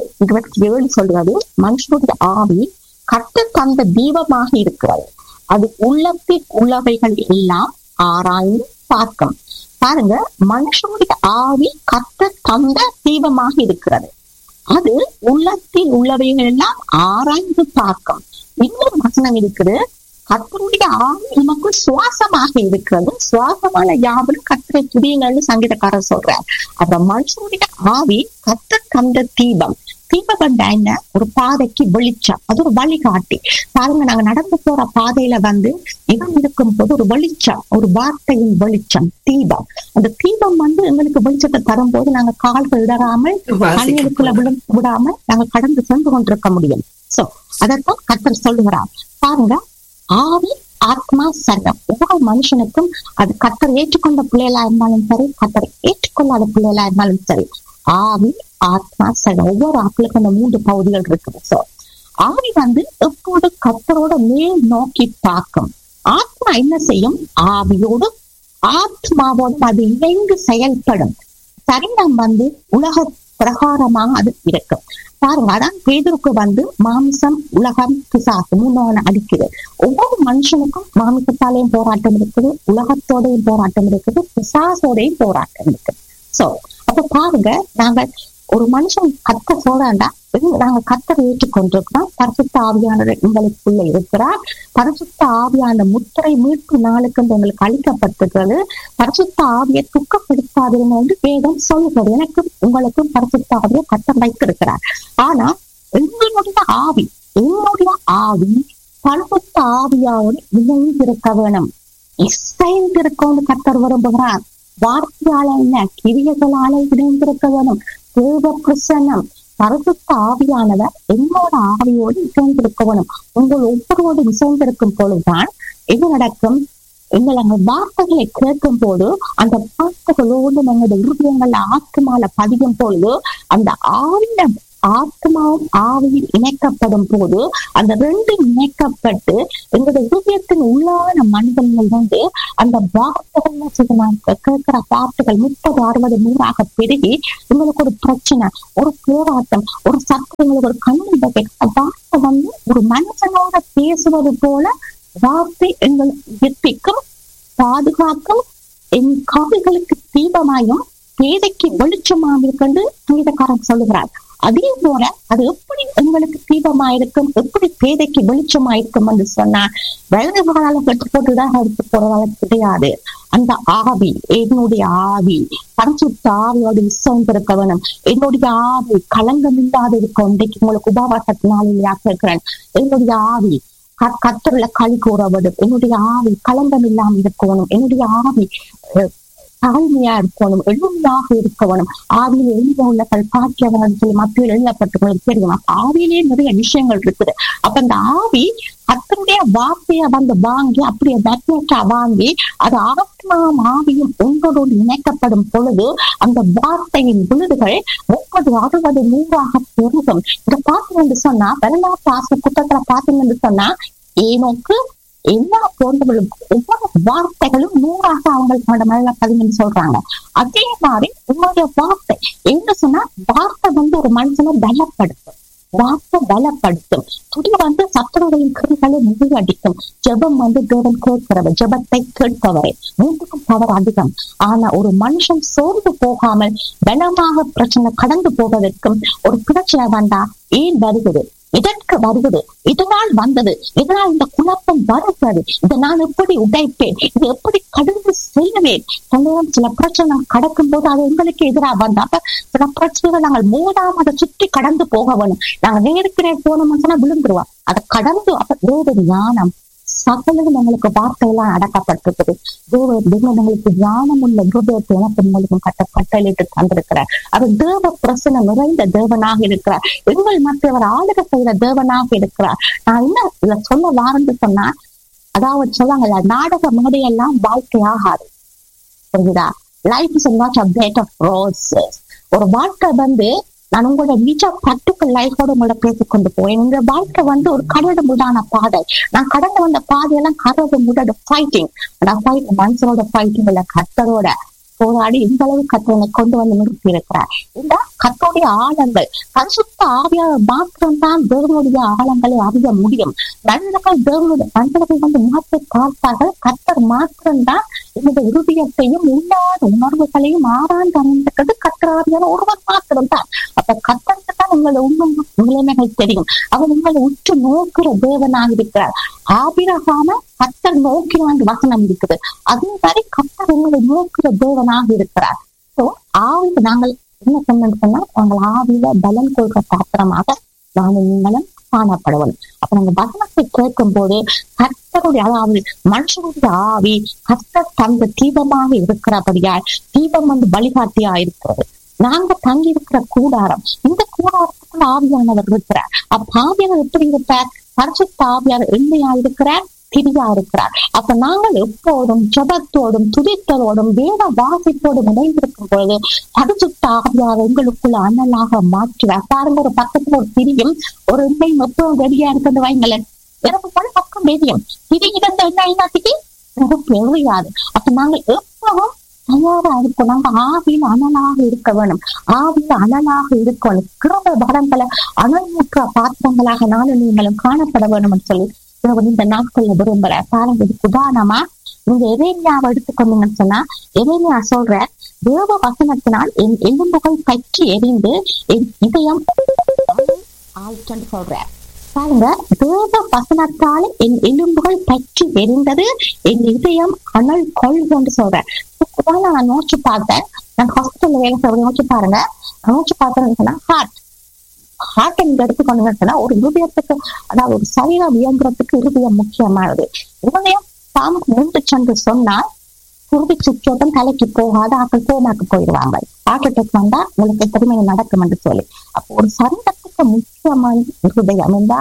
20:27 சொல்றது, மனுஷனுடைய ஆவி கர்த்தர் தந்த தீபமாக இருக்கிறது, அது உள்ளத்தில் உள்ளவைகள் எல்லாம் ஆராய்ந்து பார்க்கும். பாருங்க, மனுஷனுடைய ஆவி கர்த்தர் தந்த தீபமாக இருக்கிறது, அது உள்ளத்தில் உள்ளவைகள் எல்லாம் ஆராய்ந்து பார்க்கும். இன்னொரு வசனம் இருக்குது, கர்த்தருடைய ஆவி நமக்கு சுவாசமாக இருக்கிறது, சுவாசமான யாவரும் கர்த்தரை துதியுங்கள்னு சங்கீதக்காரர் சொல்றார். அப்ப மனுஷனுடைய ஆவி கர்த்தர் தந்த தீபம். தீபம் என்ன? ஒரு பாதைக்கு வெளிச்சம், அது ஒரு வழிகாட்டி. பாருங்க, நாங்க நடந்து போற பாதையில வந்து இவன் இருக்கும் போது ஒரு வெளிச்சம், ஒரு வார்த்தையின் வெளிச்சம், தீபம். அந்த தீபம் வந்து எங்களுக்கு வெளிச்சத்தை தரும் போது நாங்க கால்கள் இடராமல் கண்களுக்குள்ள விடாம நாங்க கடந்து சென்று கொண்டிருக்க முடியும். சோ அதைத்தான் கர்த்தர் சொல்லுகிறார். பாருங்க, ஆவி ஆத்மா சரீரம், ஒவ்வொரு மனுஷனுக்கும் அது கர்த்தர் ஏற்றுக்கொண்ட பிள்ளைகளா இருந்தாலும் சரி, கர்த்தர் ஏற்றுக்கொள்ளாத பிள்ளைகளா இருந்தாலும் சரி, ஆவி ஆத்மா சரீரம், ஒவ்வொரு ஆட்களுக்கும் அந்த 3 பகுதிகள் இருக்குது. சோ ஆவி வந்து எப்போது கர்த்தரோட மேல் நோக்கி பார்க்கும். ஆத்மா என்ன செய்யும்? ஆவியோடு ஆத்மாவோடு அது இணைந்து செயல்படும். சரீரம் வந்து உலக பிரகாரமாக அது இருக்கும். பாருங்க, அதான் பேதுருக்கு வந்து மாமிசம், உலகம், பிசாசு 3 அடிக்குது. ஒவ்வொரு மனுஷனுக்கும் மாமிசத்தாலேயும் போராட்டம் இருக்குது, உலகத்தோடையும் போராட்டம் இருக்குது, பிசாசோடையும் போராட்டம் இருக்குது. சோ அப்ப பாருங்க, நாங்க ஒரு மனுஷன் கர்த்தர் சொல்றாண்டா, நாங்க கர்த்தரை ஏற்றுக்கொண்டிருக்கிறோம், பரிசுத்த ஆவியானவர் எங்களுக்குள்ள இருக்கிறார், பரிசுத்த ஆவியான முத்திரை மீட்பு நாளுக்கு எங்களுக்கு அளிக்கப்பட்டிருக்கிறது, பரிசுத்த ஆவியை துக்கப்படுத்தாதீங்க என்று வேதம் சொல்லுகிறது. எனக்கும் உங்களுக்கும் பரிசுத்த ஆவியை கர்த்தர் வைத்திருக்கிறார். ஆனா என்னுடைய ஆவி பரிசுத்த ஆவியோடு இணைந்திருக்க வேணும், இசைந்திருக்கோன்னு கர்த்தர் விரும்புகிறார். வார்த்தையால இல்ல, கிரியைகளால இணைந்திருக்க வேணும். தேவ பிரசன்னம், பரிசுத்த ஆவியானவர் என்னோட ஆவியோடு இசைந்திருக்க வேணும். உங்கள் ஒவ்வொருவோடு இசைந்திருக்கும் பொழுதுதான் எது நடக்கும்? எங்கள் வார்த்தைகளை கேட்கும் போது அந்த வார்த்தைகளோடு நம்முடைய இருதயங்கள்ல ஆத்மால பதியும் பொழுது அந்த ஆவிய ஆத்மாவும் ஆவியும் இணைக்கப்படும் போது அந்த ரெண்டு இணைக்கப்பட்டு எங்களுடைய இதயத்தின் உள்ளான மனிதர்கள் அந்த வார்த்தைகள் கேட்கிற வார்த்தைகள் 30, 60, 100 பெருகி எங்களுக்கு ஒரு பிரச்சனை, ஒரு போராட்டம், ஒரு சத்தங்களுக்கு ஒரு கண்ணீர் வார்த்தை ஒரு மனுஷனோட பேசுவது போல வார்த்தை எங்கள் எத்திக்கும் பாதுகாக்கும் என் காதுகளுக்கு தீபமாயும் பேதைக்கு வெளிச்சமாக இருக்கு சங்கீதக்காரன் சொல்லுகிறார். அதே போல அது எப்படி எங்களுக்கு தீபமாயிருக்கும், எப்படி பேதைக்கு வெளிச்சமாயிருக்கும் என்று சொன்னார். வலது காலால கட்டு போட்டுதான் எடுத்து போறதால கிடையாது. அந்த ஆவி, என்னுடைய ஆவி பரிசுத்த ஆவியோடு விசுவாசிக்க வேணும். என்னுடைய ஆவி களங்கம் இல்லாத இருக்கும். இன்றைக்கு உங்களுக்கு உபவாசத்தினால கேட்கிறேன். என்னுடைய ஆவி கர்த்தருல களி கூறப்படும். என்னுடைய ஆவி களங்கம் இல்லாமல் இருக்கணும். என்னுடைய ஆவி தாழ்மையா இருக்கணும், எளிமையாக இருக்கணும். ஆவியில் எளிமையா உள்ளவர்கள் பாக்கியவர்கள் சொல்லி மத்தியில் எழுதப்பட்டவங்களுக்கு தெரியும். ஆவியிலேயே நிறைய விஷயங்கள் இருக்குது. அப்ப அந்த ஆவி கர்த்தருடைய வார்த்தையை வாங்கி அப்படியே மேக்னெட்டா வாங்கி அது ஆத்மாவும் ஆவியும் ஒன்றோடு இணைக்கப்படும் பொழுது அந்த வார்த்தையின் விழுதுகள் 30, 60, 100 பெருகும். இதை பார்த்தீங்கன்னு சொன்னா வரலாற்று ஆசை புத்தகத்துல பார்த்தீங்கன்னு சொன்னா ஏனோக்கு எல்லா போன்றவர்களும் ஒவ்வொரு வார்த்தைகளும் 100 அவங்களுக்கு மேல பதிவுன்னு சொல்றாங்க. அதே மாதிரி உங்களுடைய வார்த்தை என்ன சொன்னா வார்த்தை ஒரு மனுஷனை பலப்படுத்தும். வார்த்தை பலப்படுத்தும். துடி சத்துருவையின் கிரிகளை முறியடிக்கும். ஜெபம் தேவன் கேட்கிறவர், ஜெபத்தை கேட்பவரை 3க்கும் பவர் அதிகம். ஆனா ஒரு மனுஷன் சோர்ந்து போகாமல் பலமாக பிரச்சனை கடந்து போவதற்கும் ஒரு பிரச்சனை வந்தா ஏன் வருகிறது, இதற்கு வருவது, இதனால் வந்தது, இதனால் இந்த குழப்பம் வருகிறது, இதை நான் எப்படி உடைப்பேன், இது எப்படி கடந்து செல்லுவேன். சில பிரச்சனை கடக்கும் போது அது எங்களுக்கு எதிராக வந்தா அப்ப சில பிரச்சனைகள் நாங்கள் மோதாம அதை சுற்றி கடந்து போக வேணும். நாங்க நேருக்கு நேர் போனோம்னா விழுந்துருவோம். அதை கடந்து அப்ப வேறு ஞானம் சகலம் எங்களுக்கு வார்த்தையெல்லாம் அடக்கப்பட்டிருக்குது. எங்களுக்கு ஞானம் உள்ள ஹிருதயத்தை எனக்கு உங்களுக்கும் கட்டளையிட்டு தந்திருக்கிறார். அவர் தேவ பிரசனம் நிறைந்த தேவனாக இருக்கிறார். எங்கள் மற்றவர் ஆளுகை செய்கிற தேவனாக இருக்கிறார். நான் என்ன இதை சொல்ல வாரன்னு சொன்னா, அதாவது சொல்லுவாங்கல்ல, நாடக மேடையெல்லாம் வாழ்க்கை ஆகாது. புரியுதா? Life is not a bed of roses. ஒரு வாழ்க்கை நான் உங்களோட நிஜ பிராக்டிகல் லைஃபோட உங்களோட பேசிக்கொண்டு போய் இந்த வாழ்க்கை ஒரு கரடு முடான பாதை. நான் கடந்து வந்த பாதையெல்லாம் கரடு முடான ஃபைட்டிங். மனுஷனோட ஃபைட்டிங் இல்ல, கர்த்தரோட போராடி இந்த அளவு கர்த்தனை கொண்டு நிறுத்தி இருக்கிறார். இந்த கர்த்தருடைய ஆழங்கள் பரிசுத்த ஆவியாக மாத்திரம்தான் தேவனுடைய ஆழங்களை அறிய முடியும். நண்பர்கள் தேவனுடைய நண்பர்கள் மாற்ற பார்த்தார்கள். கர்த்தர் மாத்திரம்தான் என்னுடைய இருதயத்தையும் உள்ளாத உணர்வுகளையும் ஆராய்ந்து அறிந்தது கர்த்தராவியான ஒருவர் மாத்திரம்தான். அப்ப கர்த்தருக்கு தான் உங்களை உண்மை நிலைமைகள் தெரியும். அவர் உங்களை உற்று நோக்கிற தேவனாக இருக்கிறார். ஆபிரகாம கர்த்தர் நோக்கினான் வசனம் இருக்குது. அதே மாதிரி கர்த்தர் உங்களை நோக்கிற தேவனாக இருக்கிறார். ஆவில நாங்கள் என்ன சொன்னா நாங்கள் ஆவியில பலன் கொள்கிற பாத்திரமாக நாங்கள் நீங்களும் காணப்படுவோம். அப்ப நாங்க வசனத்தை கேட்கும் போது கர்த்தருடைய, அதாவது மனுஷனுடைய ஆவி கர்த்தர் தந்த தீபமாக இருக்கிறபடியால் தீபம் வழிகாட்டியா இருக்கிறது. நாங்க தங்கி இருக்கிற கூடாரம், இந்த கூடாரத்துக்குள்ள ஆவியானவர் இருக்கிறார். அப்ப ஆவியானவர் எப்படி இருப்பார்? பரிசுத்த ஆவியார் எண்ணெயா இருக்கிறார், திரியா இருக்கிறார். அப்ப நாங்கள் எப்போதும் ஜபத்தோடும் துதித்தலோடும் வேத வாசிப்போடும் இணைந்திருக்கும் பொழுது பரிசுத்த ஆவியார் எங்களுக்குள்ள அனலாக மாற்றுவார். பாருங்க, ஒரு பக்கத்துல ஒரு திரியும் ஒரு எண்ணெயும் எப்பவும் ரெடியா இருக்கிறது வைங்களேன். எனக்கு போல பக்கம் தெரியும் திரி இருந்த எண்ணெய் நாட்டிக்கு எனக்கு எவ்வளியாது. அப்ப நாங்கள் எப்பவும் தயாரா இருக்கும். நாங்க ஆவியில் அனலாக இருக்க வேணும். ஆவியில் அனலாக இருக்கணும். கிருபை வரங்களை அனல்முற்ற பாத்திரங்களாக நானும் நீங்களும் காணப்பட வேணும் சொல்லி இந்த நாட்கள்ல விரும்புற. பாருங்க, இதுக்கு உதாரணமா நீங்க எரேமியாவை எடுத்துக்கொண்டீங்கன்னு சொன்னா, எரேமியா சொல்ற தேவ வசனத்தினால் என் எலும்புகள் பற்றி எரிந்து என் இதயம் ஆயிட்டு சொல்ற. பாருங்க, தேவ வசனத்தால் என் எலும்புகள் பற்றி எரிந்தது, என் இதயம் அனல் கொள்ளுன்னு சொல்றேன். நான் நோச்சு பார்த்தேன். நான் ஹாஸ்பிட்டல்ல வேலை செய்ய நோச்சு பாருங்க. நோச்சு பார்த்தேன்னு சொன்னா ஹார்ட் எடுத்துக்கொண்டு சொன்னா ஒரு இருதயத்துக்கு, அதாவது ஒரு சரீரம் இயங்குறதுக்கு இருதயம் முக்கியமானது. இருதயம் பாம்பு நின்றுச்சென்று சொன்னால் குருதி சுற்றோட்டம் தலைக்கு போகாத ஆக்கள் கோமாக்கு போயிடுவாங்க. ஹார்ட் அட்டாக் வந்தா உங்களுக்கு திரும்ப நடக்கும் என்று சொல்லி. அப்போ ஒரு சரீரத்துக்கு முக்கியமான இருதயம் இருந்தா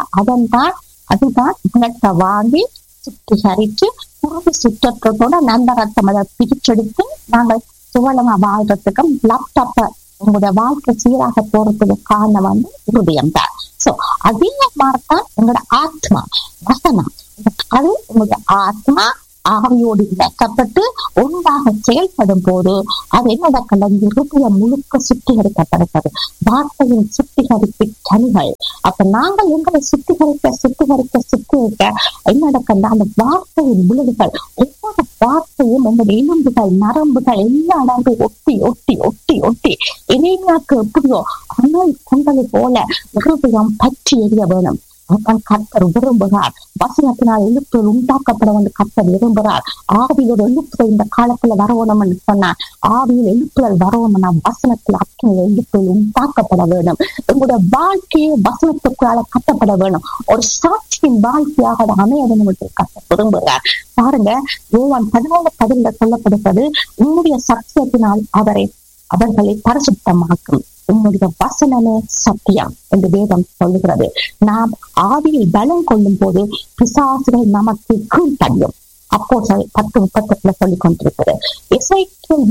அதுதான் குணத்தை வாங்கி சுத்திகரிச்சு குருதி சுற்றத்தோட நல்ல ரத்தம் அதை பிரிச்செடுத்து நாங்கள் சுவலமா வாழ்றதுக்கும் லேப்டாப்ப உங்களுடைய வாழ்க்கை சீராக போறதுக்கு காரணம் வந்து இருதயம் தான். சோ அதே மாதிரிதான் எங்களோட ஆத்மா வசனம், அது உங்களுடைய ஆத்மா ஆவியோடு இணைக்கப்பட்டு ஒன்றாக செயல்படும் போது அது என்னோட கலந்து இருதயம் முழுக்க சுத்திகரிக்கப்படுகிறது. வார்த்தையின் சுத்திகரிப்பு கனிகள். அப்ப நாங்கள் எங்களை சுத்திகரிக்க என்னோட கண்ட அந்த வார்த்தையின் விழுதுகள், ஒவ்வொரு வார்த்தையும் உங்களுடைய எலும்புகள் நரம்புகள் எல்லா இடங்களும் ஒட்டி ஒட்டி ஒட்டி ஒட்டி இணையாக்கு எப்படியோ அனல் கொண்டது போல இருதயம் பற்றி எரிய வேணும். கர்த்தர் விரும்புகிறார். வசனத்தினால் எழுப்புதல் உண்டாக்கப்பட வந்து கர்த்தர் விரும்புகிறார். ஆவியோட எழுப்புதல் இந்த காலத்துல வரணும் சொன்னார். ஆவியில் எழுப்புதல் வரணும்னா வசனத்துல அத்தனை எழுப்புதல் உண்டாக்கப்பட வேணும். உங்களுடைய வாழ்க்கையை வசனத்துக்குள்ளால கட்டப்பட வேணும். ஒரு சாட்சியின் வாழ்க்கையாக அமைய வேண்டும் என்று கர்த்தர் விரும்புகிறார். பாருங்க, யோவான் 14:10 சொல்லப்படுகிறது, உன்னுடைய சத்தியத்தினால் அவர்களை பரிசுத்தமாக்கும், உன்னுடைய வசனமே சத்தியம் என்று வேதம் சொல்லுகிறது. நாம் ஆவியில் பலம் கொள்ளும் போது பிசாசுகள் நமக்கு கீழ்ப்படியும். அப்போ 10:38 சொல்லிக் கொண்டிருக்கிறது. எசேக்கியேல்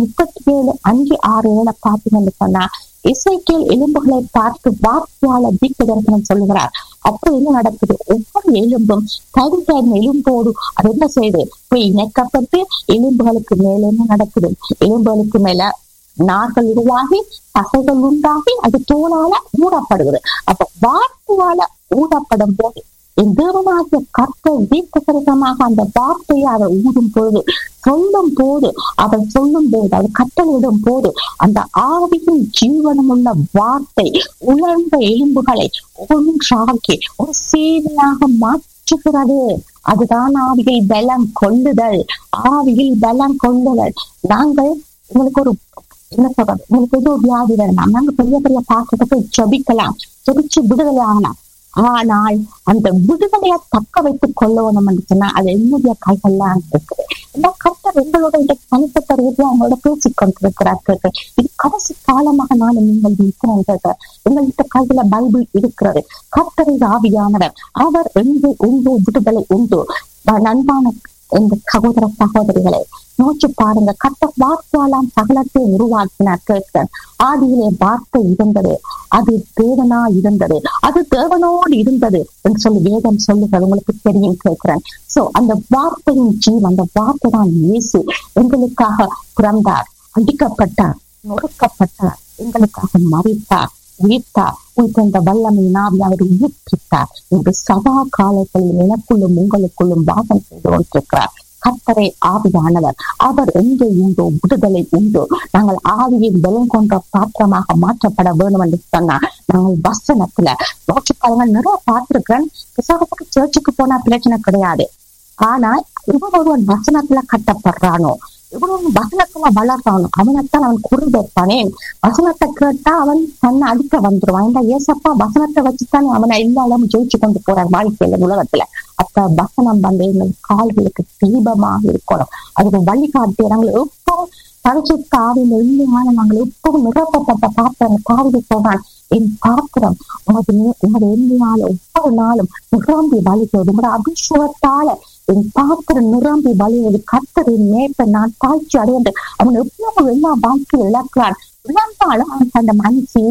37:5-6 பார்த்தீங்கன்னு சொன்னா, எசேக்கியேல் எலும்புகளை பார்த்து வார்த்தையாளர் தீர்க்கதரிசனம் சொல்லுகிறார். அப்போ என்ன நடக்குது? ஒவ்வொரு எலும்பும் தனி எலும்போடு அது என்ன செய்யுது? போய் இணைக்கப்பட்டு எலும்புகளுக்கு மேல என்ன நடக்குது? எலும்புகளுக்கு மேல நார்கள் உருவாகி தசைகள் உண்டாகி அது தோளால ஊடப்படுகிறது. அப்ப வார்த்தையால ஊடப்படும் போது என் தேவனாகிய கர்த்தர் தீர்க்கதரிசனமாக அந்த வார்த்தையை அவர் ஊடும் பொழுது, சொல்லும் போது, அவர் சொல்லும் போது, அவர் கட்டளையிடும் போது அந்த ஆவியின் ஜீவனமுள்ள வார்த்தை உலர்ந்த எலும்புகளை ஒன்றாக்கி ஒரு சேவையாக மாற்றுகிறது. அதுதான் ஆவியில் பலம் கொள்ளுதல். ஆவியில் பலம் கொள்ளுதல். நாங்கள் உங்களுக்கு ஒரு என்ன சொல்றது, உங்களுக்கு ஏதோ வியாதி வேணாம், நாங்க பெரிய பெரிய பாக்கத்துக்கு ஜபிக்கலாம், ஜபிச்சு விடுதலை ஆகலாம். ஆனால் அந்த விடுதலையை தக்க வைத்துக் கொள்ளணும் என்று சொன்னா அது என்னுடைய கைகள்லாம் இருக்குது. இந்த கர்த்தர் எங்களோட இந்த தனிப்பட்ட ரீதியா அவங்களோட பேசிக் கொண்டிருக்கிறார்கள். இது கடைசி காலமாக நானும் நீங்கள் இருக்கிறேன். எங்கள்கிட்ட கையில பைபிள் இருக்கிறது. கர்த்தரை ஆவியானவர், அவர் எங்கே உண்டு விடுதலை உண்டு. நண்பான இந்த சகோதர சகோதரிகளை நோக்கி பாருங்க. கர்த்தர் வார்த்தையாலாம் சகலத்தை உருவாக்கினார். கேட்கிறேன், ஆதியிலே வார்த்தை இருந்தது, அது தேவனா இருந்தது, அது தேவனோடு இருந்தது என்று சொல்லி வேதம் சொல்லுகிறது. உங்களுக்கு தெரியும் கேட்கிறேன். சோ அந்த வார்த்தையின் ஜீவன், அந்த வார்த்தை தான் இயேசு. எங்களுக்காக பிறந்தார், அடிக்கப்பட்டார், நொறுக்கப்பட்டார், எங்களுக்காக மரித்தார், உயிர்த்தார். உயிர்த்த வல்லமை நாவி அவர் உயிர்ப்பித்தார் என்று சதா காலங்களில் எனக்குள்ளும் உங்களுக்குள்ளும் வாசம் செய்து கொண்டிருக்கிறார். கர்த்தரை ஆவியானவர், அவர் எங்கே உண்டோ விடுதலை உண்டு. நாங்கள் ஆவியின் பலம் கொண்ட பாத்திரமாக மாற்றப்பட வேண்டும் என்று சொன்னார். நாங்கள் வசனத்துல யோசிப்பாங்க. நிறைய பார்த்திருக்கிறேன். விசாரத்துக்கு சர்ச்சுக்கு போனா பிரச்சனை கிடையாது. ஆனா இவன் ஒருவன் வசனத்துல கட்டப்படுறானோ, இவன் வசனத்துல வளர்றானோ, அவனைத்தான் அவன் குறி வைப்பானே. வசனத்தை கேட்டா அவன் தன்னை அடிக்க வந்துருவான். இந்த ஏசப்பா வசனத்தை வச்சுத்தானே அவனை எல்லாரும் ஜெயிச்சு கொண்டு போறார் வாழ்க்கையில உலகத்துல. அப்ப வசனம் வந்து எங்கள் கால்களுக்கு தீபமாக இருக்கணும். அதுக்கு வழிகாட்டி நாங்கள் எப்பவும் பரிசுத்த ஆவியில் இல்லையான நாங்கள் எப்பவும் நிரப்பப்பட்ட பாத்திரம் காவிரி போகிறான். என் பாத்திரம் உமது எண்ணினால ஒவ்வொரு நாளும் நிரம்பி வழிகிறது. உங்களோட அபிஷேகத்தால என் பாத்திரம் நிரம்பி வழிவது. கர்த்தரின் மேற்ப நான் தாழ்ச்சி அடைந்து அவன் எவ்வளவு எல்லா வாழ்க்கையில் இழக்கிறான். இழந்தாலும் அவன் தந்த மனசு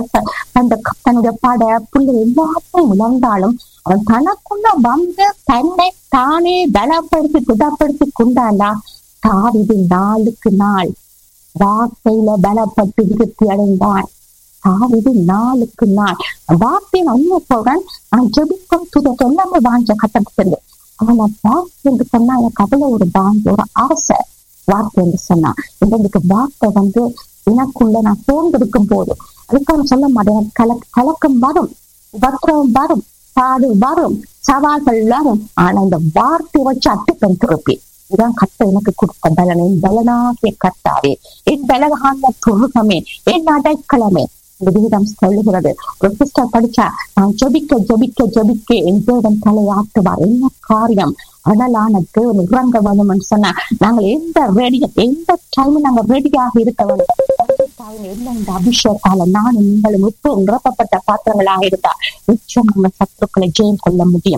தன்னுடைய பட புள்ளி எல்லாத்தையும் இழந்தாலும் அவன் தனக்குள்ள வந்து தன்னை தானே பலப்படுத்தி திடப்படுத்தி கொண்டாண்டா. தாவீது நாளுக்கு நாள் வார்த்தையில பலப்பட்டு விருத்தி அடைந்தான். தாவீது நாளுக்கு நாள் வார்த்தையை உண்மை சொல்றேன். நான் ஜெபிக்கும் துதத்தை எல்லாமே வாஞ்ச கட்டப்பட்டது. ஆனா வார்த்தை என்று சொன்னா எனக்கு அவ்வளவு ஒரு வாங்க ஒரு ஆசை. வார்த்தை என்று சொன்னா எங்களுக்கு வார்த்தை வந்து எனக்குள்ள நான் சோர்ந்திருக்கும் போது அதுக்காக சொல்ல மாட்டேன். கலக்கம் வரும், உபத்திரவம் வரும், பாடு வரும், சவால்கள் வரும். ஆனா இந்த வார்த்தையை வச்சு அட்டுப்பெண் திருப்பி இதான் கட்ட எனக்கு கொடுத்த பலன். என் பலனாகிய கர்த்தாவே, என் பலகான துருகமே, என் அடைக்கலமே. இந்த வேதம் சொல்லுகிறது. ஒரு சிஸ்டர் படிச்சா, நான் ஜெபிக்க ஜெபிக்க ஜெபிக்க என் தேவன் தலையாட்டுவார். என்ன காரியம் அனலான தேவன் இறங்க வேணும்னு சொன்னா நாங்கள் எந்த டைம் நாங்க ரெடியாக இருக்க வேண்டும். இந்த அபிஷேகத்தால நானும் நீங்களும் இப்போ நிரப்பப்பட்ட பாத்திரங்களாக இருந்தா நிச்சயம் நம்ம சத்துருக்களை ஜெயம் கொள்ள முடியும்.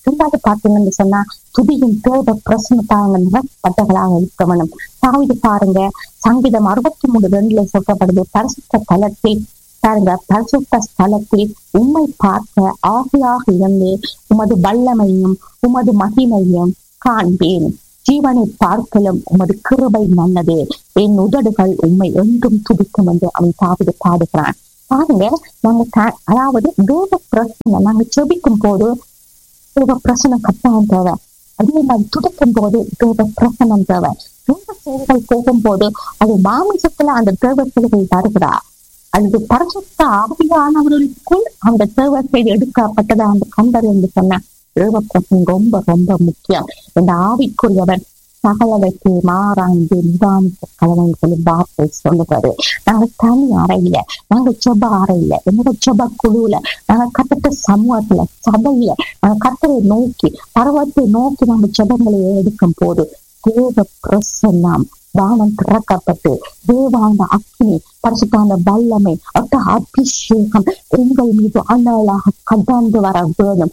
ரெண்டாவது பாத்தீங்கன்னு சொன்னா துதியின் தேவ பிரசன்னத்தாங்க நிறப்பட்டவர்களாக இருக்க வேணும். தாவீது பாருங்க, சங்கீதம் 63:2 சொல்லப்படுது, பரிசுத்த தலத்தில் பாருங்க, பரிசுத்த ஸ்தலத்தில் உம்மை பார்க்க ஆசையாக இருந்து உமது வல்லமையும் உமது மகிமையும் காண்பேன். ஜீவனை பார்க்கலும் உமது கிருபை நல்லது, என் உதடுகள் உம்மை என்றும் துடிக்கும் என்று அவன் தாவீது பாடுகிறான். பாருங்க, நாங்க அதாவது தேவ பிரசனம், நாங்க செபிக்கும் போது தேவ பிரசனம் கட்டாயம் தேவை. அதே மாதிரி துடிக்கும் போது தேவ பிரசனம் தேவை. தேவ சேவைகள் போகும்போது அது மாமிசத்துல அந்த தேவ சேவைகள் வருகிறா, அது பரிசுத்த ஆவியானவர்களுக்குள் அந்த தேவ செய்தி எடுக்கப்பட்டதா அந்த கண்டர் என்று சொன்ன தேவ பிரசனம் ரொம்ப ரொம்ப முக்கியம். இந்த ஆவிக்குரியவர் சகலவைக்கு மாறாய்ந்து நிதானித்த கலவைகள் வார்த்தை சொல்லுகிறது. நாங்க தனி அறையில, நாங்க செப அறையில, என்னோட செப குழுல, நாங்க கத்தட்ட சமூகத்துல, சபையில, நாங்க கத்தரை நோக்கி பருவத்தை நோக்கி நாங்க செபங்களை எடுக்கும் போது தேவ பிரசன்னம் வானம் திறக்கப்பட்டு தேவாண்ட அக்னி பரிசுத்தான வல்லமை அபிஷேகம் எங்கள் மீது அண்ணலாக கடந்து வர வேணும்.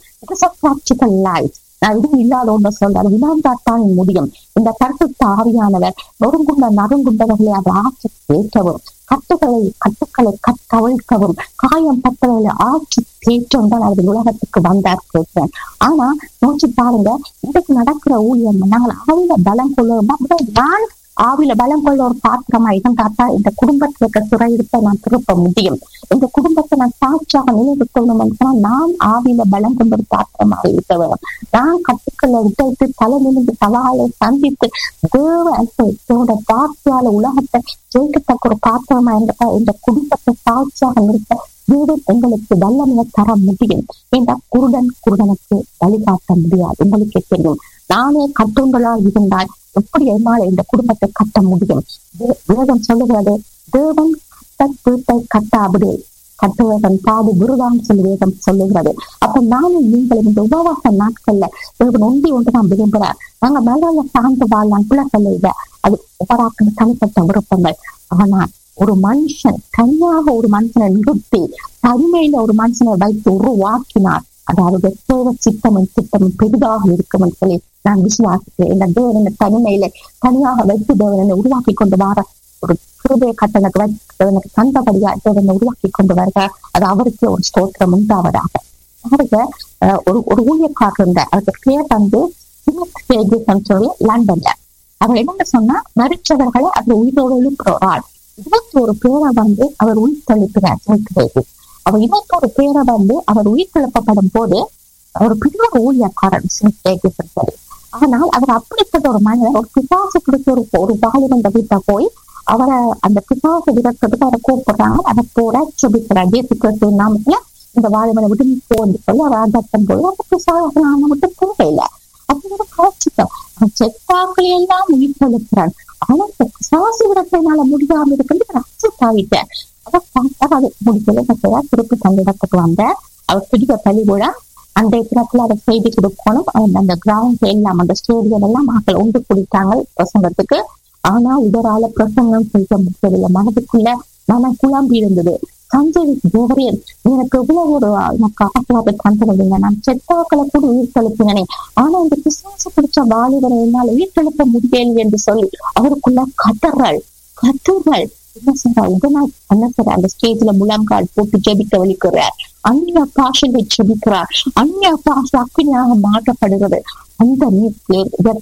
நான் இதுவும் இல்லாத ஒன்று சொல்றாரு, வினாந்தாத்தான் முடியும். இந்த பரிசுத்த ஆவியானவர் நொறுங்குண்ட நறுங்குண்டவர்களை அதை ஆட்சி தேற்றவும், கட்டுக்களை கட்டவிழ்க்கவும், காயம் பட்டவர்களை ஆட்சி தேற்றம் தான் அவர் உலகத்துக்கு வந்தார் கேட்கிறேன். ஆனா நோக்கி பாருங்க, இன்றைக்கு நடக்கிற ஊழியம் நாங்கள் ஆவில பலம் கொள்ளுவோம். நான் ஆவில பலம் கொள்ள ஒரு பாத்திரமா இருந்தாத்தா இந்த குடும்பத்துல இருக்க சிறையிருப்பை நான் திருப்ப முடியும். இந்த குடும்பத்தை நான் சாட்சியாக நினைவு கொள்ளணும். நான் ஆவில பலம் கொண்ட ஒரு பாத்திரமாக இருக்க வேண்டும். நான் கட்டுக்களை விட்டு தலை நிமிந்து சவாலை சந்தித்து தேவ வார்த்தையால உலகத்தை ஜெயிக்கத்தக்க ஒரு பாத்திரமா இருந்த இந்த குடும்பத்தை சாட்சியாக நிறுத்த தேவன் எங்களுக்கு வல்லமையை தர முடியும். ஏன்னா குருடனுக்கு வழிகாட்ட முடியாது. உங்களுக்கு தெரியும், நானே கட்டுண்டலால் இருந்தால் எப்படி என்னால் இந்த குடும்பத்தை கட்ட முடியும்? வேதம் சொல்லுகிறது, தேவன் வீட்டை கட்டாபடி கட்டுவதன் பாடு விருதான்னு சொல்லி வேதம் சொல்லுகிறது. அப்ப நானும் நீங்களும் இந்த உபவாச நாட்கள்ல தேவன் ஒன்று நான் விரும்புகிறார். நாங்க மேல சார்ந்து வாழலாம் பிள்ளைகள் இல்லை, அது உபராக்கு தனிப்பட்ட விருப்பங்கள். ஆனால் ஒரு மனுஷன் தனியாக ஒரு மனுஷனை நிறுத்தி தனிமையில ஒரு மனுஷனை வைத்து உருவாக்கினார். அதாவது தேவ திட்டமும் பெரிதாக இருக்கும் என்று சொல்லி நான் விசுவாசிக்கிறேன். இந்த தேவனை தனிமையில தனியாக வைத்து தேவனை உருவாக்கி கொண்டு வர ஒரு கிருபை கட்டணக்கு வைத்து தந்தபடியா தேவனை உருவாக்கி கொண்டு வருக. அது அவருக்கு ஒரு ஸ்தோத்திரம் உண்டாவதாக. அவருக்கு ஒரு ஊழியக்காரர் இருந்த, அவருக்கு பேர் வந்து சொல்லி லண்டன்ல. அவர் என்ன சொன்னா, மரிச்சவர்களை அவர் உயிரோடு எழுப்புறார். 21 பேரை வந்து அவர் உயிர் தளிக்கிறார். அவர் 21 பேரை வந்து அவர் உயிர் கிளப்பப்படும் போது ஒரு பெரிய ஊழியக்காரன் சொல்லி. ஆனால் அவர் அப்படிப்பட்ட ஒரு மனிதர் ஒரு பிசாசு பிடிச்ச ஒரு வாலிபன் வீட்டை போய் அவரை அந்த பிசாசு விரட்டுறதுக்கு அவரை கூப்பிடுறாங்க. அதை போட செபிக்கிறார். ஜேசுக்கு நாமத்துல இந்த வாலிபனை விட்டு போன்னு சொல்லி அவர் அதட்டும் போது அந்த பிசாசு நாம விட்டு போகல. அப்படிங்கிற காட்சிக்க செத்தாக்களை எல்லாம் உயிர் தளிக்கிறான். ஆனா இந்த பிசாசு விரட்டினால முடியாம இருக்கிறது ரசித்தாயிட்டேன். அதை பார்த்தா அது முடிக்கல. திருப்பி தந்த இடத்துக்கு வந்த அவர் பிடிக்க பள்ளி கூட அந்த இடத்துல அதை செய்தி கொடுக்கணும். அந்த கிரவுண்ட் எல்லாம் அந்த ஸ்டேடியம் எல்லாம் மக்கள் ஒன்று குடித்தாங்க பிரசங்கத்துக்கு. ஆனா இவரால பிரசங்கம் செய்ய முடியவில்லை. மனதுக்குள்ள மனம் குழம்பி இருந்தது. சஞ்சய் தேவரே, எனக்கு எவ்வளவு ஒரு எனக்கு ஆசையாக தந்துருந்தீங்க, நான் செத்தாக்களை கூட உயிர் தெளிப்பினே, ஆனா இந்த பிசாசு பிடிச்ச வாலிபரை என்னால் உயிர் தெளிப்ப முடியல என்று சொல்லி அவருக்குள்ள கதறல் என்ன சொல்ற உடனே என்ன சொல்ற அந்த ஸ்டேஜ்ல முழங்கால் போட்டு ஜெபிக்க வலிக்கிறார். அந்நிய பாஷையை ஜெபிக்கிறார். அந்நிய பாஷை அக்கினியாக மாற்றப்படுகிறது. அந்த நேரத்தில்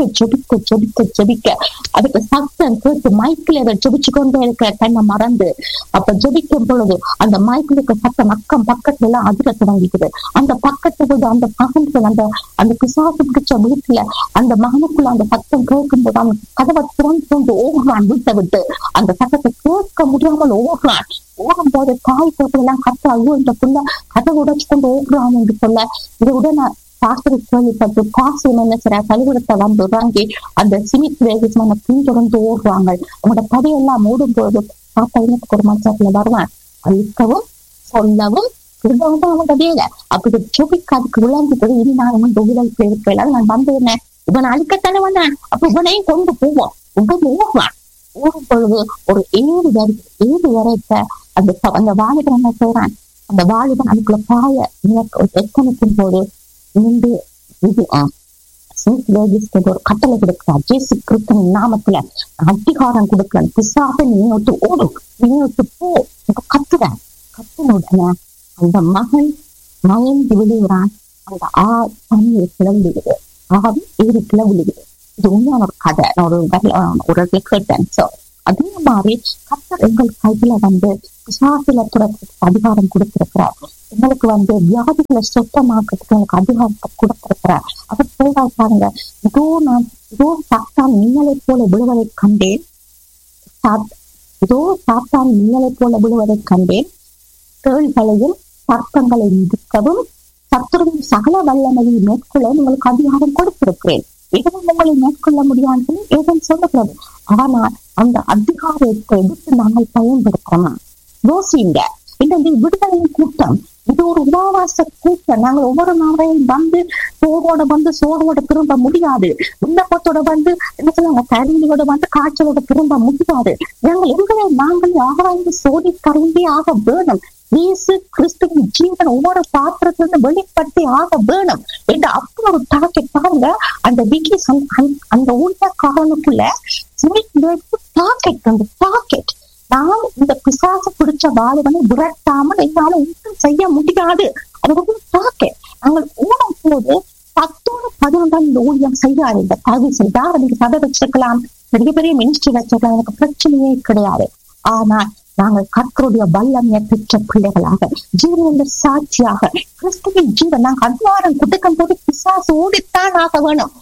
ஜெபிக்க அதுக்கு சத்தம் கேட்டு மைக்கில் அதை ஜெபிச்சு கொண்டே இருக்கிற தன்னை மறந்து அப்ப ஜெபிக்கும் பொழுது அந்த மைக்கில் இருக்க சத்தம் அக்கம் பக்கத்துல எல்லாம் அதிர தொடங்கிக்குது. அந்த பக்கத்து போது அந்த மகன்கள் அந்த பிசாசு பிடிச்ச வீட்டுல அந்த மகனுக்குள்ள அந்த சத்தம் கேட்கும் போது அவன் கதவை திறந்து ஓடுறான். வீட்டை விட்டு அந்த சத்தத்தை கேட்க முடியாமல் ஓடும் போது தாய் போட்டதெல்லாம் கத்த ஐயோ இந்த புள்ள கதவை உடைச்சு கொண்டு ஓடுறான் என்று சொல்ல இதை உடனே பாஸ்டர் கேள்விப்பட்டு பாசம் என்ன செய்ய பள்ளிக்கூடத்தை வந்து வாங்கி அந்த சிமித் வேகமான பின்தொடர்ந்து ஓடுவாங்க. அவங்களோட தடையெல்லாம் ஓடும் போது பாப்பா எனக்கு ஒரு மனுஷத்துல வருவான். அழிக்கவும் சொல்லவும் இருந்தாலும் அவங்களோட வேலை. அப்படி செபிக்கு அதுக்கு விளங்கிட்டு இனி நான் வந்து உடலுக்கு இருக்கல நான் வந்து என்ன இவனை அழிக்கத்தானே வந்தேன். அப்ப இவனையும் கொண்டு போவோம். உடனே ஓடுவான். ஓடும் பொழுது ஒரு 7 வரைக்க அந்த வாலிபன் என்ன செய்யறான், அந்த வாலிபன் அதுக்குள்ள பாய எத்தனைக்கும் போது நின்று இது ஒரு கட்டளை கொடுக்கிறார். இயேசு கிறிஸ்துவின் நாமத்துல அதிகாரம் கொடுக்கிறேன். பிசாசை நீ விட்டு ஓடும், நீ விட்டு போ கத்துறேன். கத்தின உடனே அந்த மகன் மயங்கி விழுகிறான். அந்த தண்ணீர் கிளம்புகிறது, ஆவி ஏறி கிளம்புகிறது. இது உண்மையான ஒரு கதை. நான் ஒரு இடத்துல கேட்டேன். சோ அதே மாதிரி கர்த்தர் எங்கள் கையில பிசாசில துறக்கிறதுக்கு அதிகாரம் கொடுத்திருக்கிறார். எங்களுக்கு வியாதிகளை சுத்தமாக்கிறதுக்கு எனக்கு அதிகாரத்தை கொடுத்திருக்கிறார். அவர் சொல்றா பாருங்க, இதோ சாத்தான் மின்னலை போல விழுவதை கண்டேன், சாத்தான் மின்னலை போல விழுவதை கண்டேன், தேள்களையும் சர்ப்பங்களை மிதிக்கவும் சத்துருவின் சகல வல்லமையை மேற்கொள்ள உங்களுக்கு அதிகாரம் கொடுத்திருக்கிறேன். எதுவும் உங்களை மேற்கொள்ள முடியாது ஏதும் சொல்லுகிறது. ஆனால் அந்த அதிகாரத்தை எடுத்து நாங்கள் பயன்படுத்தணும். யோசிங்க, இந்த விடுதலையின் கூட்டம் இது ஒரு உபவாச கூட்டம். நாங்கள் ஒவ்வொரு நாளையும் சோடோட திரும்ப முடியாது. விண்ணப்பத்தோட என்ன சொல்லுவாங்க, தரியோட காய்ச்சலோட திரும்ப முடியாது. நாங்கள் ஆராய்ந்து சோதி கருந்தி ஆக வேணும். இயேசு கிறிஸ்துவின் ஜீவன் ஒவ்வொரு பாத்திரத்திலிருந்து வெளிப்படுத்தி ஆக வேணும் என்று அப்படி ஒரு டார்கெட் பாருங்க. அந்த விக்கி அந்த ஊழியக்காரனுக்குள்ள டார்கெட். நான் இந்த பிசாசு பிடிச்ச வாலிபனை விரட்டாமல் என்னால ஒன்றும் செய்ய முடியாது. அது ஒரு டார்கெட். நாங்கள் ஓடும் போது 10-11 இந்த ஊழியம் செய்யாதீங்க. தகுதி செய்தா நீங்க சதை வச்சிருக்கலாம், பெரிய பெரிய மினிஸ்ட்ரி வச்சிருக்கலாம், எனக்கு பிரச்சனையே கிடையாது. ஆனால் நாங்கள் கர்த்தருடைய வல்லமையை பெற்ற பிள்ளைகளாக, ஜீவனுடைய சாட்சியாக கிறிஸ்துவின் ஜீவன் நாங்கள் அதிகாரம் கொடுக்கும் போது பிசாசு ஓடித்தான் ஆக வேணும்.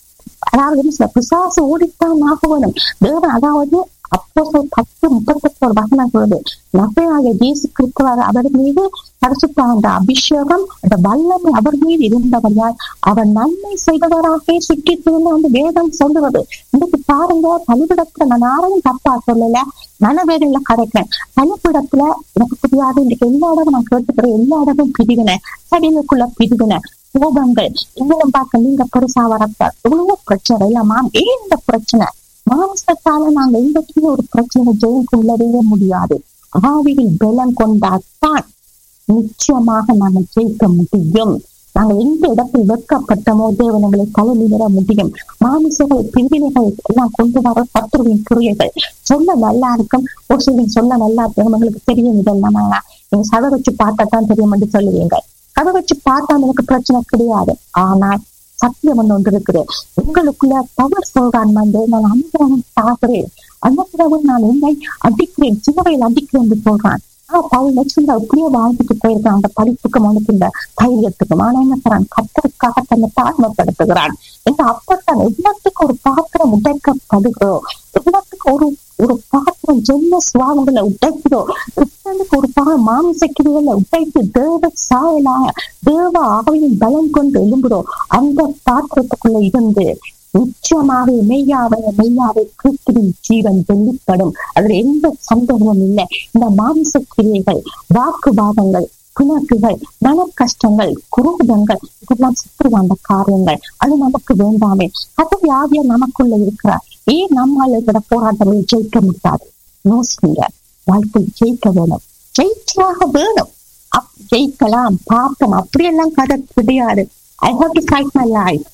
அதாவது பிசாசு ஓடித்தான் ஆக வேணும். தேவன் அதாவது அப்போஸ்தலர் 10:38 ஒரு வசனம் சொல்லுது, நசரேயனாகிய இயேசு கிறிஸ்து அவர் மீது பரிசுத்த அபிஷேகம் அந்த வல்லமை அவர் மீது இருந்தவரையால் அவர் நன்மை செய்தவராக சுற்றி திரும்ப வேதம் சொல்லுவது. இன்னைக்கு பாருங்க, பலிபிடத்துல நான் யாரையும் தப்பா சொல்லல, மனவேதனையில கரைக்கிறேன். பலிபிடத்துல எனக்கு புரியாது. இன்னைக்கு எல்லா இடமும் நான் கேட்டுக்கிறேன், எல்லா இடமும் பிரிவினை, சடிலுக்குள்ள பிரிவினை, கோபங்கள், இன்னும் பார்க்க நீங்க பெருசா வரப்ப எவ்வளவோ பிரச்சனை இல்லம்மா. ஏன் இந்த பிரச்சனை? மாம்சத்தால நாங்க இன்றைக்கு ஒரு பிரச்சனை ஜெயிக்கொள்ளவே முடியாது. ஆவியில் பலம் கொண்டாதான் நிச்சயமாக நாங்கள் ஜெயிக்க முடியும். நாங்கள் எந்த இடத்தில் வெட்கப்பட்டமோ தேவனங்களை தலைநிமிர முடியும். மாமிசங்கள் பிரிவினைகள் எல்லாம் கொண்டு வர சத்துருவின் கிரியைகள் சொல்ல நல்லா இருக்கும். ஒரு சில சொல்ல நல்லா இருக்கும், உங்களுக்கு தெரியும் இதெல்லாம். நீங்க சதை வச்சு பார்த்தாதான் தெரியும் என்று சொல்லுவீங்க. கதை வச்சு பார்த்தா எனக்கு பிரச்சனை கிடையாது. ஆனால் சத்தியம் ஒன்று இருக்குது. உங்களுக்குள்ள பவர் சொல்றான் நான் அனுகிரகம் சாகிறேன், அனுகிரகம் நான் உண்மை அடிக்கிறேன், சிறுவையில் அடிக்கிறேன் என்று சொல்றான். பவுல் லட்சம் இப்படியே வாழ்ந்துட்டு போயிருக்கான் அந்த படிப்புக்கும் அவனுக்கு இந்த தைரியத்துக்கும். ஆனா என்ன சொல்றான், கர்த்தருக்காக தன்னை தாழ்மைப்படுத்துகிறான். இந்த அப்பத்தான் எல்லாத்துக்கும் ஒரு பாத்திரம் உடைக்கப்படுகிறோம், எல்லாத்துக்கும் ஒரு பாத்திரம் ஜென்ம சுவாவங்களை உடைக்கிறோம், ஒரு மாமிசக்கிரிகளை உடைத்து தேவ சாயலாக தேவ ஆவியின் பலம் கொண்டு எழும்புறோம். அந்த பாத்திரத்துக்குள்ள இருந்து நிச்சயமாக மெய்யாவை கிறிஸ்துவின் ஜீவன் வெளிப்படும். அதுல எந்த சந்தேகமும் இல்லை. இந்த மாமிச கிரியைகள், வாக்குவாதங்கள், பிணக்குகள், மன கஷ்டங்கள், குரோதங்கள் இதெல்லாம் சுற்றுவாண்ட காரியங்கள். அது நமக்கு வேண்டாமே. அது ஆவியா நமக்குள்ள இருக்கிறார். ஏன் நம்மால் இருக்கிற போராட்டங்களை ஜெயிக்க முடியாது? யோசிங்க. வாழ்க்கை ஜெயிக்க வேணும், ஜெயிச்சாக வேணும். ஜெயிக்கலாம், பார்ப்போம், அப்படியெல்லாம் கதை கிடையாது. I have to fight my life.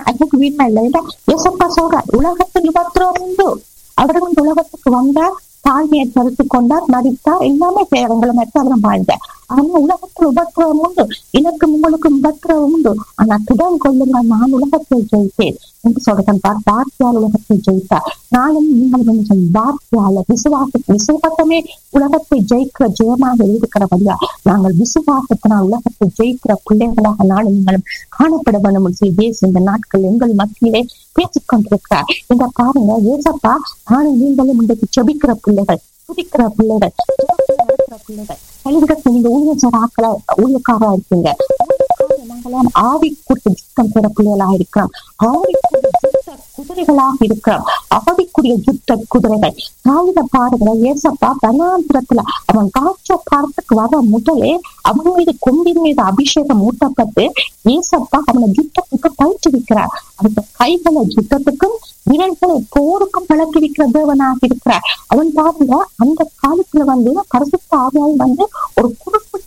உலகத்தில் உபத்திரவம் உண்டு. அவர்கள் உலகத்துக்கு வந்தார், தாழ்மையை தடுத்து கொண்டார், மதித்தார், எல்லாமே சேவங்களும் அவரும் வாழ்ந்தார். ஆனா உலகத்தில் உபத்திரவம் உண்டு, எனக்கும் உங்களுக்கும் உபத்திரவம் உண்டு. ஆனா திடம் கொள்ளுங்கள், நான் உலகத்தை ஜெயித்தேன் என்று சொல்றேன். வார்த்தையால் உலகத்தை ஜெயித்தார். நானும் நீங்கள் வார்த்தையால விசுவாசமே உலகத்தை ஜெயிக்கிற ஜெயமாக இருக்கிறபடியா நாங்கள் விசுவாசத்தினால் உலகத்தை ஜெயிக்கிற பிள்ளைகளாக நானும் நீங்களும் காணப்பட வேண்டும். இந்த நாட்கள் எங்கள் மத்தியிலே பேசிக் கொண்டிருக்கிறார். இந்த பாருங்க, ஏசப்பா நானும் நீங்களும் இன்றைக்கு ஜெபிக்கிற பிள்ளைகள், துதிக்கிற பிள்ளைகள், பள்ளிவிடத்தில் நீங்க ஊழியக்காரா இருக்கீங்க. நாங்களாம் ஆவிக்குரிய யுத்தம் பெற பிள்ளைகளாக இருக்கிறோம், ஆவிக்குரிய யுத்த குதிரைகளாக இருக்கிறோம், ஆவிக்குரிய யுத்த குதிரைகள். காகித பாருங்க, ஏசப்பா வனாந்திரத்துல அவன் காட்ச பாரத்துக்கு வர முதலே அவன் மீது கொம்பின் மீது அபிஷேகம் ஊட்டப்பட்டு ஏசப்பா அவனை யுத்தத்துக்கு பயிற்றுவிக்கிறார். அந்த கைகளை யுத்தத்துக்கும் விரல்களை போருக்கும் பழக்கிவிக்கிற தேவனாக இருக்கிறார். அவன் பாருங்க, அந்த காலத்துல பரிசுத்த ஆவியால் ஒரு குறிப்பிட்ட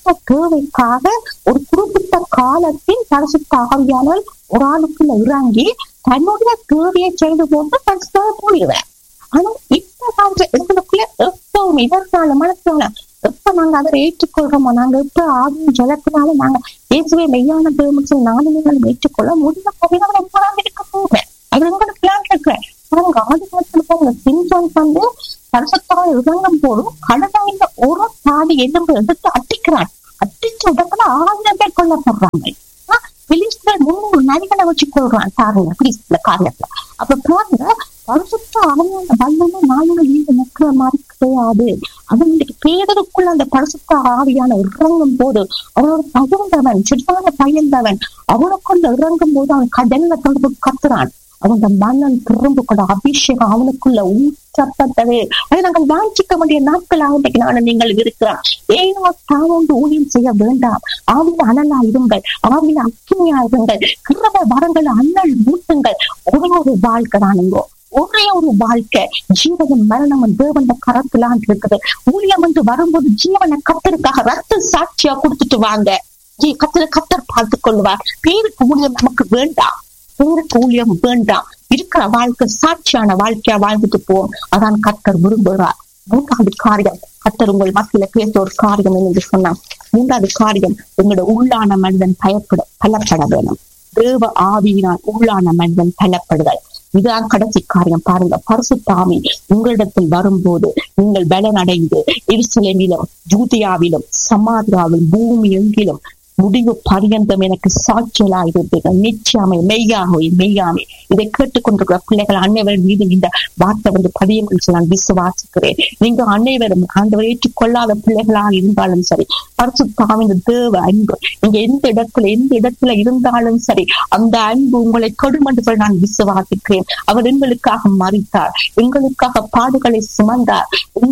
குறிப்பிட்ட தேவைக்காக ஒரு குறிப்பிட்ட காலத்தில் பரிசுத்த ஆவியானவர் ஒரு ஆளுக்குள்ள இறங்கி தன்னுடைய தேவையை செய்து போட்டு பரிசுத்த போயிடுவேன். ஆனா இப்ப காலத்துல எங்களுக்குள்ள எப்பவும் இதற்கான மனசால எப்ப நாங்க அதை ஏற்றுக்கொள்றோமோ, நாங்க எப்ப ஆவியும் ஜலத்தினால நாங்க இயேசுவே மெய்யான தேவன் சொல்லி நானும் ஏற்றுக்கொள்ள முடிந்த பகுதிகளை போறாங்க இருக்க போவேன். அது உங்களுக்கு பிளான் இருக்கிறேன். அவங்க ஆதி காலத்துல போங்க சிம்சன் வந்து பரிசுத்தால் இறங்கும் போதும் கடவுள் ஒரு பாதி எலும்பு எடுத்து அட்டிக்கிறான். அட்டிச்ச இடத்துல 1000 பேர் கொல்லப்படுறாங்க. பிலிஸ்தர் 300 நரிகளை வச்சு கொள்றான் பாருங்க பிலிஸ்தர்ல காரியத்துல. அப்ப பாருங்க பரிசுத்த ஆவியான வல்லமை நாளும் நீங்க நிற்கிற மாதிரி கிடையாது. அவனுக்கு பேதருக்குள்ள அந்த பரிசுத்த ஆவியான இறங்கும் போது அவனோட பகிர்ந்தவன் சிறுதான பயந்தவன் அவனுக்குள்ள இறங்கும் போது அவன் கடல்ல தொடர்பு கத்துறான். அவங்க மன்னன் திரும்ப கூட அபிஷேகம் அவனுக்குள்ள ஊற்றப்பட்டது. அதை நாங்கள் வாஞ்சிக்க வேண்டிய நாட்களாக இன்றைக்கு நானும் நீங்கள் இருக்கிறோம். ஏனோ தாவோண்டு ஊழியம் செய்ய வேண்டாம். ஆவில அனலா இருங்கள், ஆவில அக்கினியா இருங்கள், கிருபை வரங்கள் அண்ணல் மூட்டுங்கள். ஒரு வாழ்க்கை தானுங்கோ, ஒரே ஒரு வாழ்க்கை. ஜீவனும் மரணமும் தேவன் கரத்துலான் இருக்குது. ஊழியம் என்று வரும்போது ஜீவனை கத்தருக்காக ரத்த சாட்சியா கொடுத்துட்டு வாங்க. கத்தர் பார்த்து கொள்வார். பேருக்கு ஊழியம் நமக்கு வேண்டாம், பேருக்கு ஊழியம் வேண்டாம். இருக்கிற வாழ்க்கை சாட்சியான வாழ்க்கையா வாழ்ந்துட்டு போவோம். அதான் கத்தர் விரும்புகிறார். 3வது காரியம் கத்தர் உங்கள் மத்தியில பேச ஒரு காரியம் என்று சொன்னான். 3வது காரியம் உங்களோட உள்ளான மனிதன் பலப்பட வேணும். தேவ ஆவியினால் உள்ளான மனிதன் பலப்படுதல். இதுதான் கடைசி காரியம். பாருங்க, பரிசுத்த ஆவி உங்களிடத்தில் வரும்போது நீங்கள் பலனடைந்து எருசலேமிலும் யூதேயாவிலும் சமாரியாவிலும் பூமி எங்கிலும் முடிவு பரியந்தம் எனக்கு சாட்சியலா இருப்பீர்கள். நிச்சயமே மெய்யாமே இதை கேட்டுக்கொண்டிருக்கிற பிள்ளைகள் அனைவரும் மீது இந்த வார்த்தை வந்து பதியுங்கள் சொல்லி நான் விசுவாசிக்கிறேன். நீங்க அனைவரும் ஆண்டவரை ஏற்றுக்கொள்ளாத பிள்ளைகளாக இருந்தாலும் சரி, பரிசுத்த தேவ அன்பு நீங்க எந்த இடத்துல இருந்தாலும் சரி, அந்த அன்பு உங்களை கொடும் என்று நான் விசுவாசிக்கிறேன். அவர் எங்களுக்காக மரித்தார், எங்களுக்காக பாடுகளை சுமந்தார்,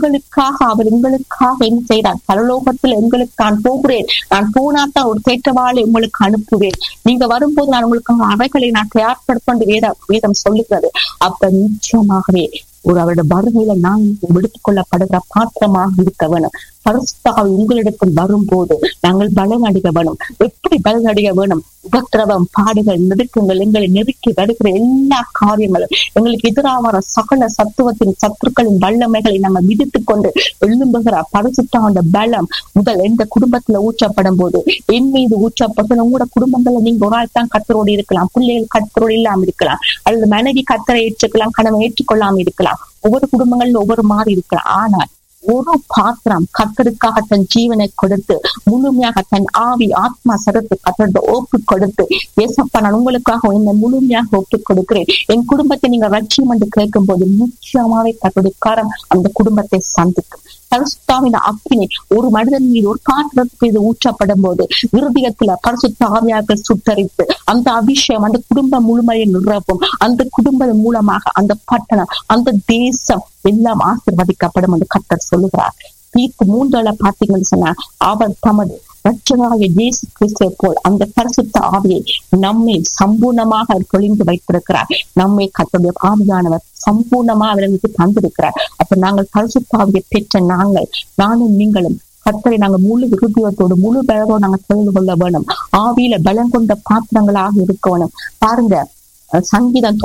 அவர் எங்களுக்காக என்ன செய்தார்? பரலோகத்தில் எங்களுக்கு நான் போகிறேன், நான் போனாத்தான் ஒரு தேற்றவாளை உங்களுக்கு அனுப்புவேன், நீங்க வரும்போது நான் உங்களுக்கு அவைகளை நான் தயார்படுத்த வேதம் சொல்லுகிறது. அப்ப நிச்சயமாகவே ஒரு அவருடைய வருகையில நான் எடுத்துக் கொள்ளப்படுகிற பாத்திரமாக இருக்க வேணும். பரிசுத்த ஆவி உங்களிடத்தில் வரும்போது நாங்கள் பலனடைய வேணும். எப்படி பலனடைய வேணும்? உபத்திரவம், பாடுகள், நெருக்கங்கள், எங்களை நெருக்கி வருகிற எல்லா காரியங்களும், எங்களுக்கு எதிராக சகல சத்துருக்களின் வல்லமைகளை நாங்கள் விதித்துக் கொண்டு எழும்புகிற பரிசுத்த பலம் முதல் எந்த குடும்பத்துல ஊற்றப்படும் போது என் மீது ஊற்றப்படும். உங்களோட குடும்பங்கள்ல நீங்க ஒரு ஆள் தான் கத்தரோடு இருக்கலாம், பிள்ளைகள் கத்தரோடு இல்லாம இருக்கலாம், அல்லது மனைவி கத்தரை ஏற்றுக்கலாம், கணவன் ஏற்றுக்கொள்ளாம இருக்கலாம். ஒவ்வொரு குடும்பங்கள்ல ஒவ்வொரு மாதிரி இருக்கலாம். ஆனால் ஒரு பாத்திரம் கத்தருக்காக தன் ஜீவனை கொடுத்து முழுமையாக தன் ஆவி ஆத்மா சரத்து கத்தோட ஒப்பு கொடுத்து, ஏசப்பா நான் உங்களுக்காக என்னை முழுமையாக ஒப்பு கொடுக்கிறேன், என் குடும்பத்தை நீங்க ரட்சியம் என்று கேட்கும் போது நிச்சயமாவே கத்தோடைய காரம் அந்த குடும்பத்தை சந்திக்கும். பரிசுத்தாவின் அக்கினி ஒரு மனிதன் மீது ஒரு பாத்திரத்துக்கு இது ஊற்றப்படும் போது இருதயத்துல பரிசுத்த ஆவியாக சுட்டரித்து அந்த அபிஷேகம் அந்த குடும்பம் முழுமையை நிரப்பும். அந்த குடும்பம் மூலமாக அந்த பட்டணம், அந்த தேசம் எல்லாம் ஆசீர்வதிக்கப்படும் என்று கர்த்தர் சொல்லுகிறார். தீர்ப்பு 3 பார்த்தீங்கன்னு சொன்னா, அவர் தமது ரட்சகராகிய இயேசு கிறிஸ்துவை போல் அந்த பரிசுத்த ஆவியை நம்மை சம்பூர்ணமாக பொழிந்து வைத்திருக்கிறார். நம்மை கர்த்தருடைய ஆவியானவர் சம்பூர்ணமாக அவர்களுக்கு தந்திருக்கிறார். அப்ப நாங்கள் பரிசுத்த ஆவியை பெற்ற நானும் நீங்களும் கர்த்தரை நாங்கள் முழு விருதியத்தோடு முழு பலத்தோடு நாங்கள் தெரிந்து கொள்ள வேணும். ஆவியில பலம் கொண்ட பாத்திரங்களாக இருக்க வேணும். பாருங்க, சங்கீதம்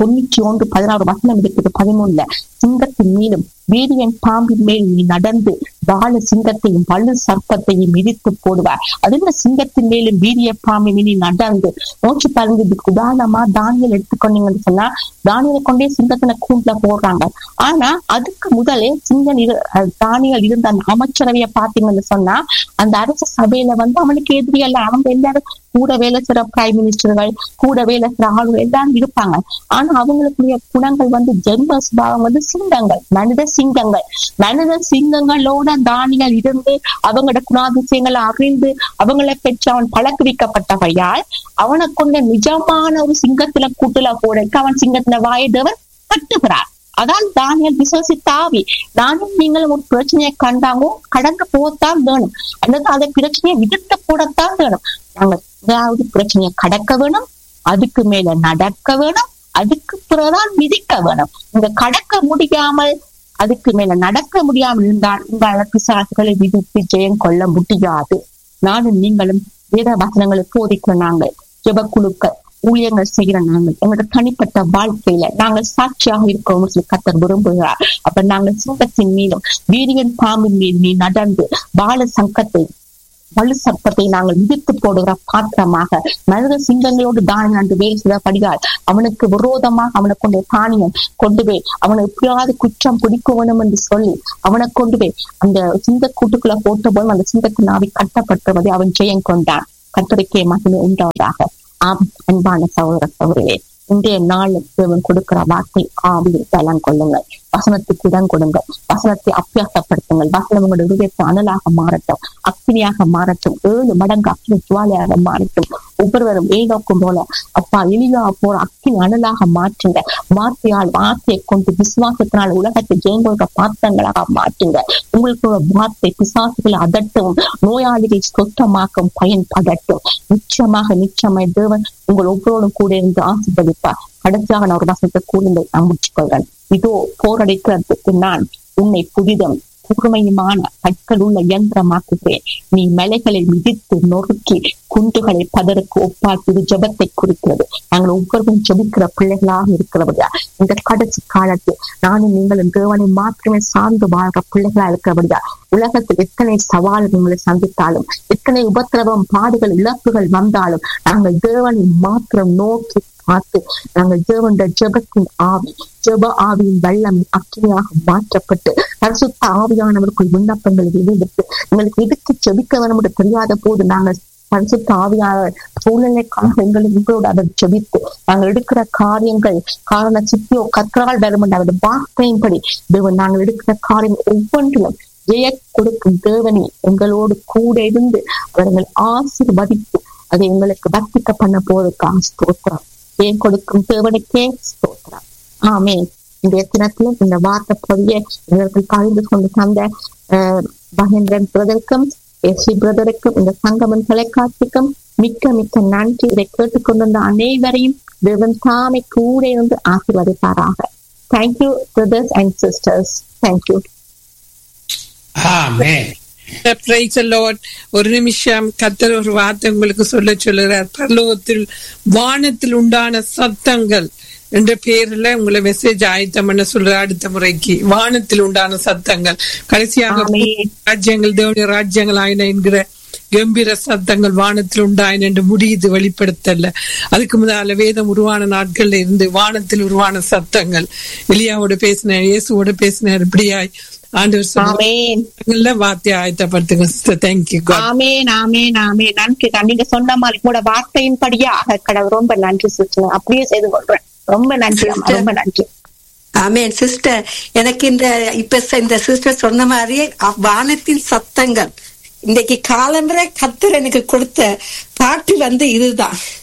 91:16 இருக்குது 13. சிங்கத்தின் மீதும் வீரியன் பாம்பின் மேல் நீ நடந்து பால சிங்கத்தையும் பல்லு சர்ப்பத்தையும் மிதித்து போடுவார். அதுல சிங்கத்தின் மேலும் வீரிய பாம்பின் நீ நடந்து நோக்கி பாருங்க. இதுக்கு உதாரணமா தானியல் எடுத்துக்கொண்டீங்கன்னு சொன்னா, தானியலை கொண்டே சிங்கத்தின கூண்டுல போடுறாங்க. ஆனா அதுக்கு முதலே தானியல் இருந்த அந்த அமைச்சரவைய பாத்தீங்கன்னு சொன்னா, அந்த அரச சபையில வந்து அவனுக்கு எதிரியல்ல, அவங்க எல்லாரும் கூட வேலை செய்ற பிரைம் மினிஸ்டர்கள், கூட வேலை செய்ற ஆளுகள் எல்லாரும் இருப்பாங்க. ஆனா அவங்களுக்குரிய குணங்கள் வந்து ஜென்ம சுபாவம் வந்து சிங்கங்கள், மனித சிங்கங்களோட தானியல் இருந்து அவங்களோட குணாதிசயங்களை அறிந்து அவங்களை பெற்று அவன் பழக்குவிக்கப்பட்டவையால் அவனை கொண்ட நிஜமான ஒரு சிங்கத்துல கூட்டுல போடக்கு அவன் சிங்கத்தின வாயதவன் கட்டுகிறார். அதான் தானியல் விசுவாசித்த ஆவி. நானும் நீங்களும் ஒரு பிரச்சனையை கண்டாங்கோ கடந்து போகத்தான் வேணும், அல்லது அதை பிரச்சனையை விடுத்து போடத்தான் வேணும். நாங்க ஏதாவது பிரச்சனையை கடக்க வேணும், அதுக்கு மேல நடக்க வேணும், அதுக்கு பிறகுதான் மிதிக்க வேணும். இந்த கடக்க முடியாமல் அதுக்கு மேல நடக்க முடியாமல் இருந்தால் உங்களால் பிசாசுகளை விதித்து ஜெயம் கொள்ள முடியாது. நானும் நீங்களும் வேத வசனங்களை போதிக்கிற நாங்கள், ஜெப குழுக்கள், ஊழியங்கள் செய்கிற நாங்கள், எங்களோட தனிப்பட்ட வாழ்க்கையில நாங்கள் சாட்சியாக இருக்கிறோம் சொல்லி கர்த்தர் விரும்புகிறார். அப்ப நாங்கள் சிங்கத்தின் மீதும் வீரியன் பாம்பின் மீது நீ நடந்து வலு சர்ப்பத்தை நாங்கள் மிதித்து போடுகிற பாத்திரமாக, மனித சிங்கங்களோடு தானியம் அன்று வேலை செய்தபடியால் அவனுக்கு விரோதமாக அவனை கொண்டு தானியம் கொண்டு போய் அவனை எப்படியாவது குற்றம் பிடிக்க வேணும் என்று சொல்லி அவனை கொண்டு போய் அந்த சிங்க கூட்டுக்குள்ள போட்ட போது அந்த சிங்கத்தின் ஆவி கட்டப்பட்டபடி அவன் ஜெயம் கொண்டான். கர்த்தருக்கே மகிமை உண்டாவதாக. அன்பான சகோதர சகோதரிகளே, இன்றைய நாள் தேவன் கொடுக்கிற வார்த்தை ஆவியில் பலம் கொள்ளுங்கள், வசனத்துக்கு இடம் கொடுங்கள், வசனத்தை அபியாசப்படுத்துங்கள். வசனம் உங்களுடைய இதயத்தை அனலாக மாறட்டும், அக்கினியாக மாறட்டும், 7 மடங்கு அக்கினி ஜுவாலையாக மாறட்டும். ஒவ்வொருவரும் ஏதோக்கும் போல அப்பா எளிதா போற அக்கினி அனலாக மாற்றுங்க. வார்த்தையை கொண்டு விசுவாசத்தினால் உலகத்தை ஜெயங்கொள்கிற பாத்திரங்களாக மாற்றுங்க. உங்களுக்கு வார்த்தை பிசாசுகளை அதட்டவும் நோயாளிகளை சொத்தமாக்கும் பயன்படட்டும். நிச்சயமாய் தேவன் உங்கள் ஒவ்வொருவரும் கூட இருந்து ஆசீர்வதிப்பார். கடைசியாக நான் ஒரு வசனத்தை கூறுங்கள், நான் முடிச்சுக்கொள்கிறேன். இதோ போரடிக்கிறதுக்கு நான் உன்னை புதிதும் கூர்மையுமான கற்கள் உள்ள இயந்திரமாக்குகிறேன். நீ மலைகளை மிதித்து நொறுக்கி குண்டுகளை பதருக்கு ஒப்பாக்கி. இது ஜெபத்தை குறிக்கிறது. நாங்கள் ஒவ்வொருவரும் ஜெபிக்கிற பிள்ளைகளாக இருக்கிறபடியா இந்த கடைசி காலத்தில் நானும் நீங்களும் தேவனை மாத்திரமே சார்ந்து வாழ்கிற பிள்ளைகளா இருக்கிறபடியா உலகத்தில் எத்தனை சவால்களை சந்தித்தாலும், எத்தனை உபத்திரவம், பாடுகள், இழப்புகள் வந்தாலும் நாங்கள் தேவனை மாத்திரம் நோக்கி பார்த்து நாங்கள் தேவனுடைய ஜெபத்தின் ஆவி, ஜெப ஆவியின் வெள்ளம் அக்கினியாக மாற்றப்பட்டு பரிசுத்த ஆவியானவருக்குள் விண்ணப்பங்களை வெளியிட்டு எங்களுக்கு எதுக்கு ஜெபிக்க வேணும் என்று தெரியாத போது நாங்கள் பரிசுத்த ஆவியான சூழ்நிலைக்காக உங்களோட அதை ஜெபித்து நாங்கள் எடுக்கிற காரியங்கள் காரண சித்தியோ கற்றால் வரும் என்ற அவருடைய வார்த்தையின்படி தேவன் நாங்கள் எடுக்கிற காரியம் ஒவ்வொன்றிலும் ஜெய கொடுக்கும் தேவனை எங்களோடு கூட இருந்து அவர்கள் ஆசீர்வதித்து அதை எங்களுக்கு வர்த்திக்க பண்ண போவதற்காக ஸ்தோத்திரம். ஏன் கொடுக்கும் தேவனுக்கே ஸ்தோத்திரம். ஆமென். இந்த தினத்திலும் இந்த வார்த்தை பொழிய இவர்கள் பகிர்ந்து கொண்டு தந்த மகேந்திரன் பிரதருக்கும் எஸ்வி பிரதருக்கும் இந்த சங்கமன் தொலைக்காட்சிக்கும் மிக்க மிக்க நன்றி. இதை கேட்டுக்கொண்டிருந்த அனைவரையும் தேவன் தாமே கூட இருந்து ஆசீர்வதிப்பாராக. Thank you brothers and sisters. Thank you. Amen. Praise the Lord. ஒரு நிமிஷம் கர்த்தர் ஒரு வார்த்தை உங்களுக்கு சொல்லுகிறார். பரலோகத்தில் வானத்தில் உண்டான சத்தங்கள் என்ற பேர்ல உங்களை மெசேஜ் ஆயத்தம் பண்ண சொல்ற. அடுத்த முறைக்கு வானத்தில் உண்டான சத்தங்கள், கடைசியாக ராஜ்யங்கள் தேவனுடைய ராஜ்யங்கள் ஆயின என்கிற கம்பீர சத்தங்கள் வானத்தில் உண்டாயின என்று முடியுது வெளிப்படுத்தல. அதுக்கு முதல்ல வேதம் உருவான நாட்கள்ல இருந்து வானத்தில் உருவான சத்தங்கள், எலியாவோட பேசினார், இயேசுவோட பேசினார். இப்படியாய் ஆண்டவர் வார்த்தை ஆயத்தப்படுத்துங்க சிஸ்டர். தேங்க்யூ. ஆமென், ஆமென், ஆமென். நன்றி. நீங்க சொன்ன மாதிரி கூட வார்த்தையின் படியாக கடவுள் ரொம்ப நன்றி சிஸ்டர். அப்படியே செய்து கொள்றேன். ரொம்ப நன்றி, ரொம்ப நன்றி. ஆமென் சிஸ்டர். எனக்கு இந்த சிஸ்டர் சொன்ன மாதிரி வானத்தின் சத்தங்கள், இன்னைக்கு காலம்பரை கர்த்தர் எனக்கு கொடுத்த பாட்டு இதுதான்.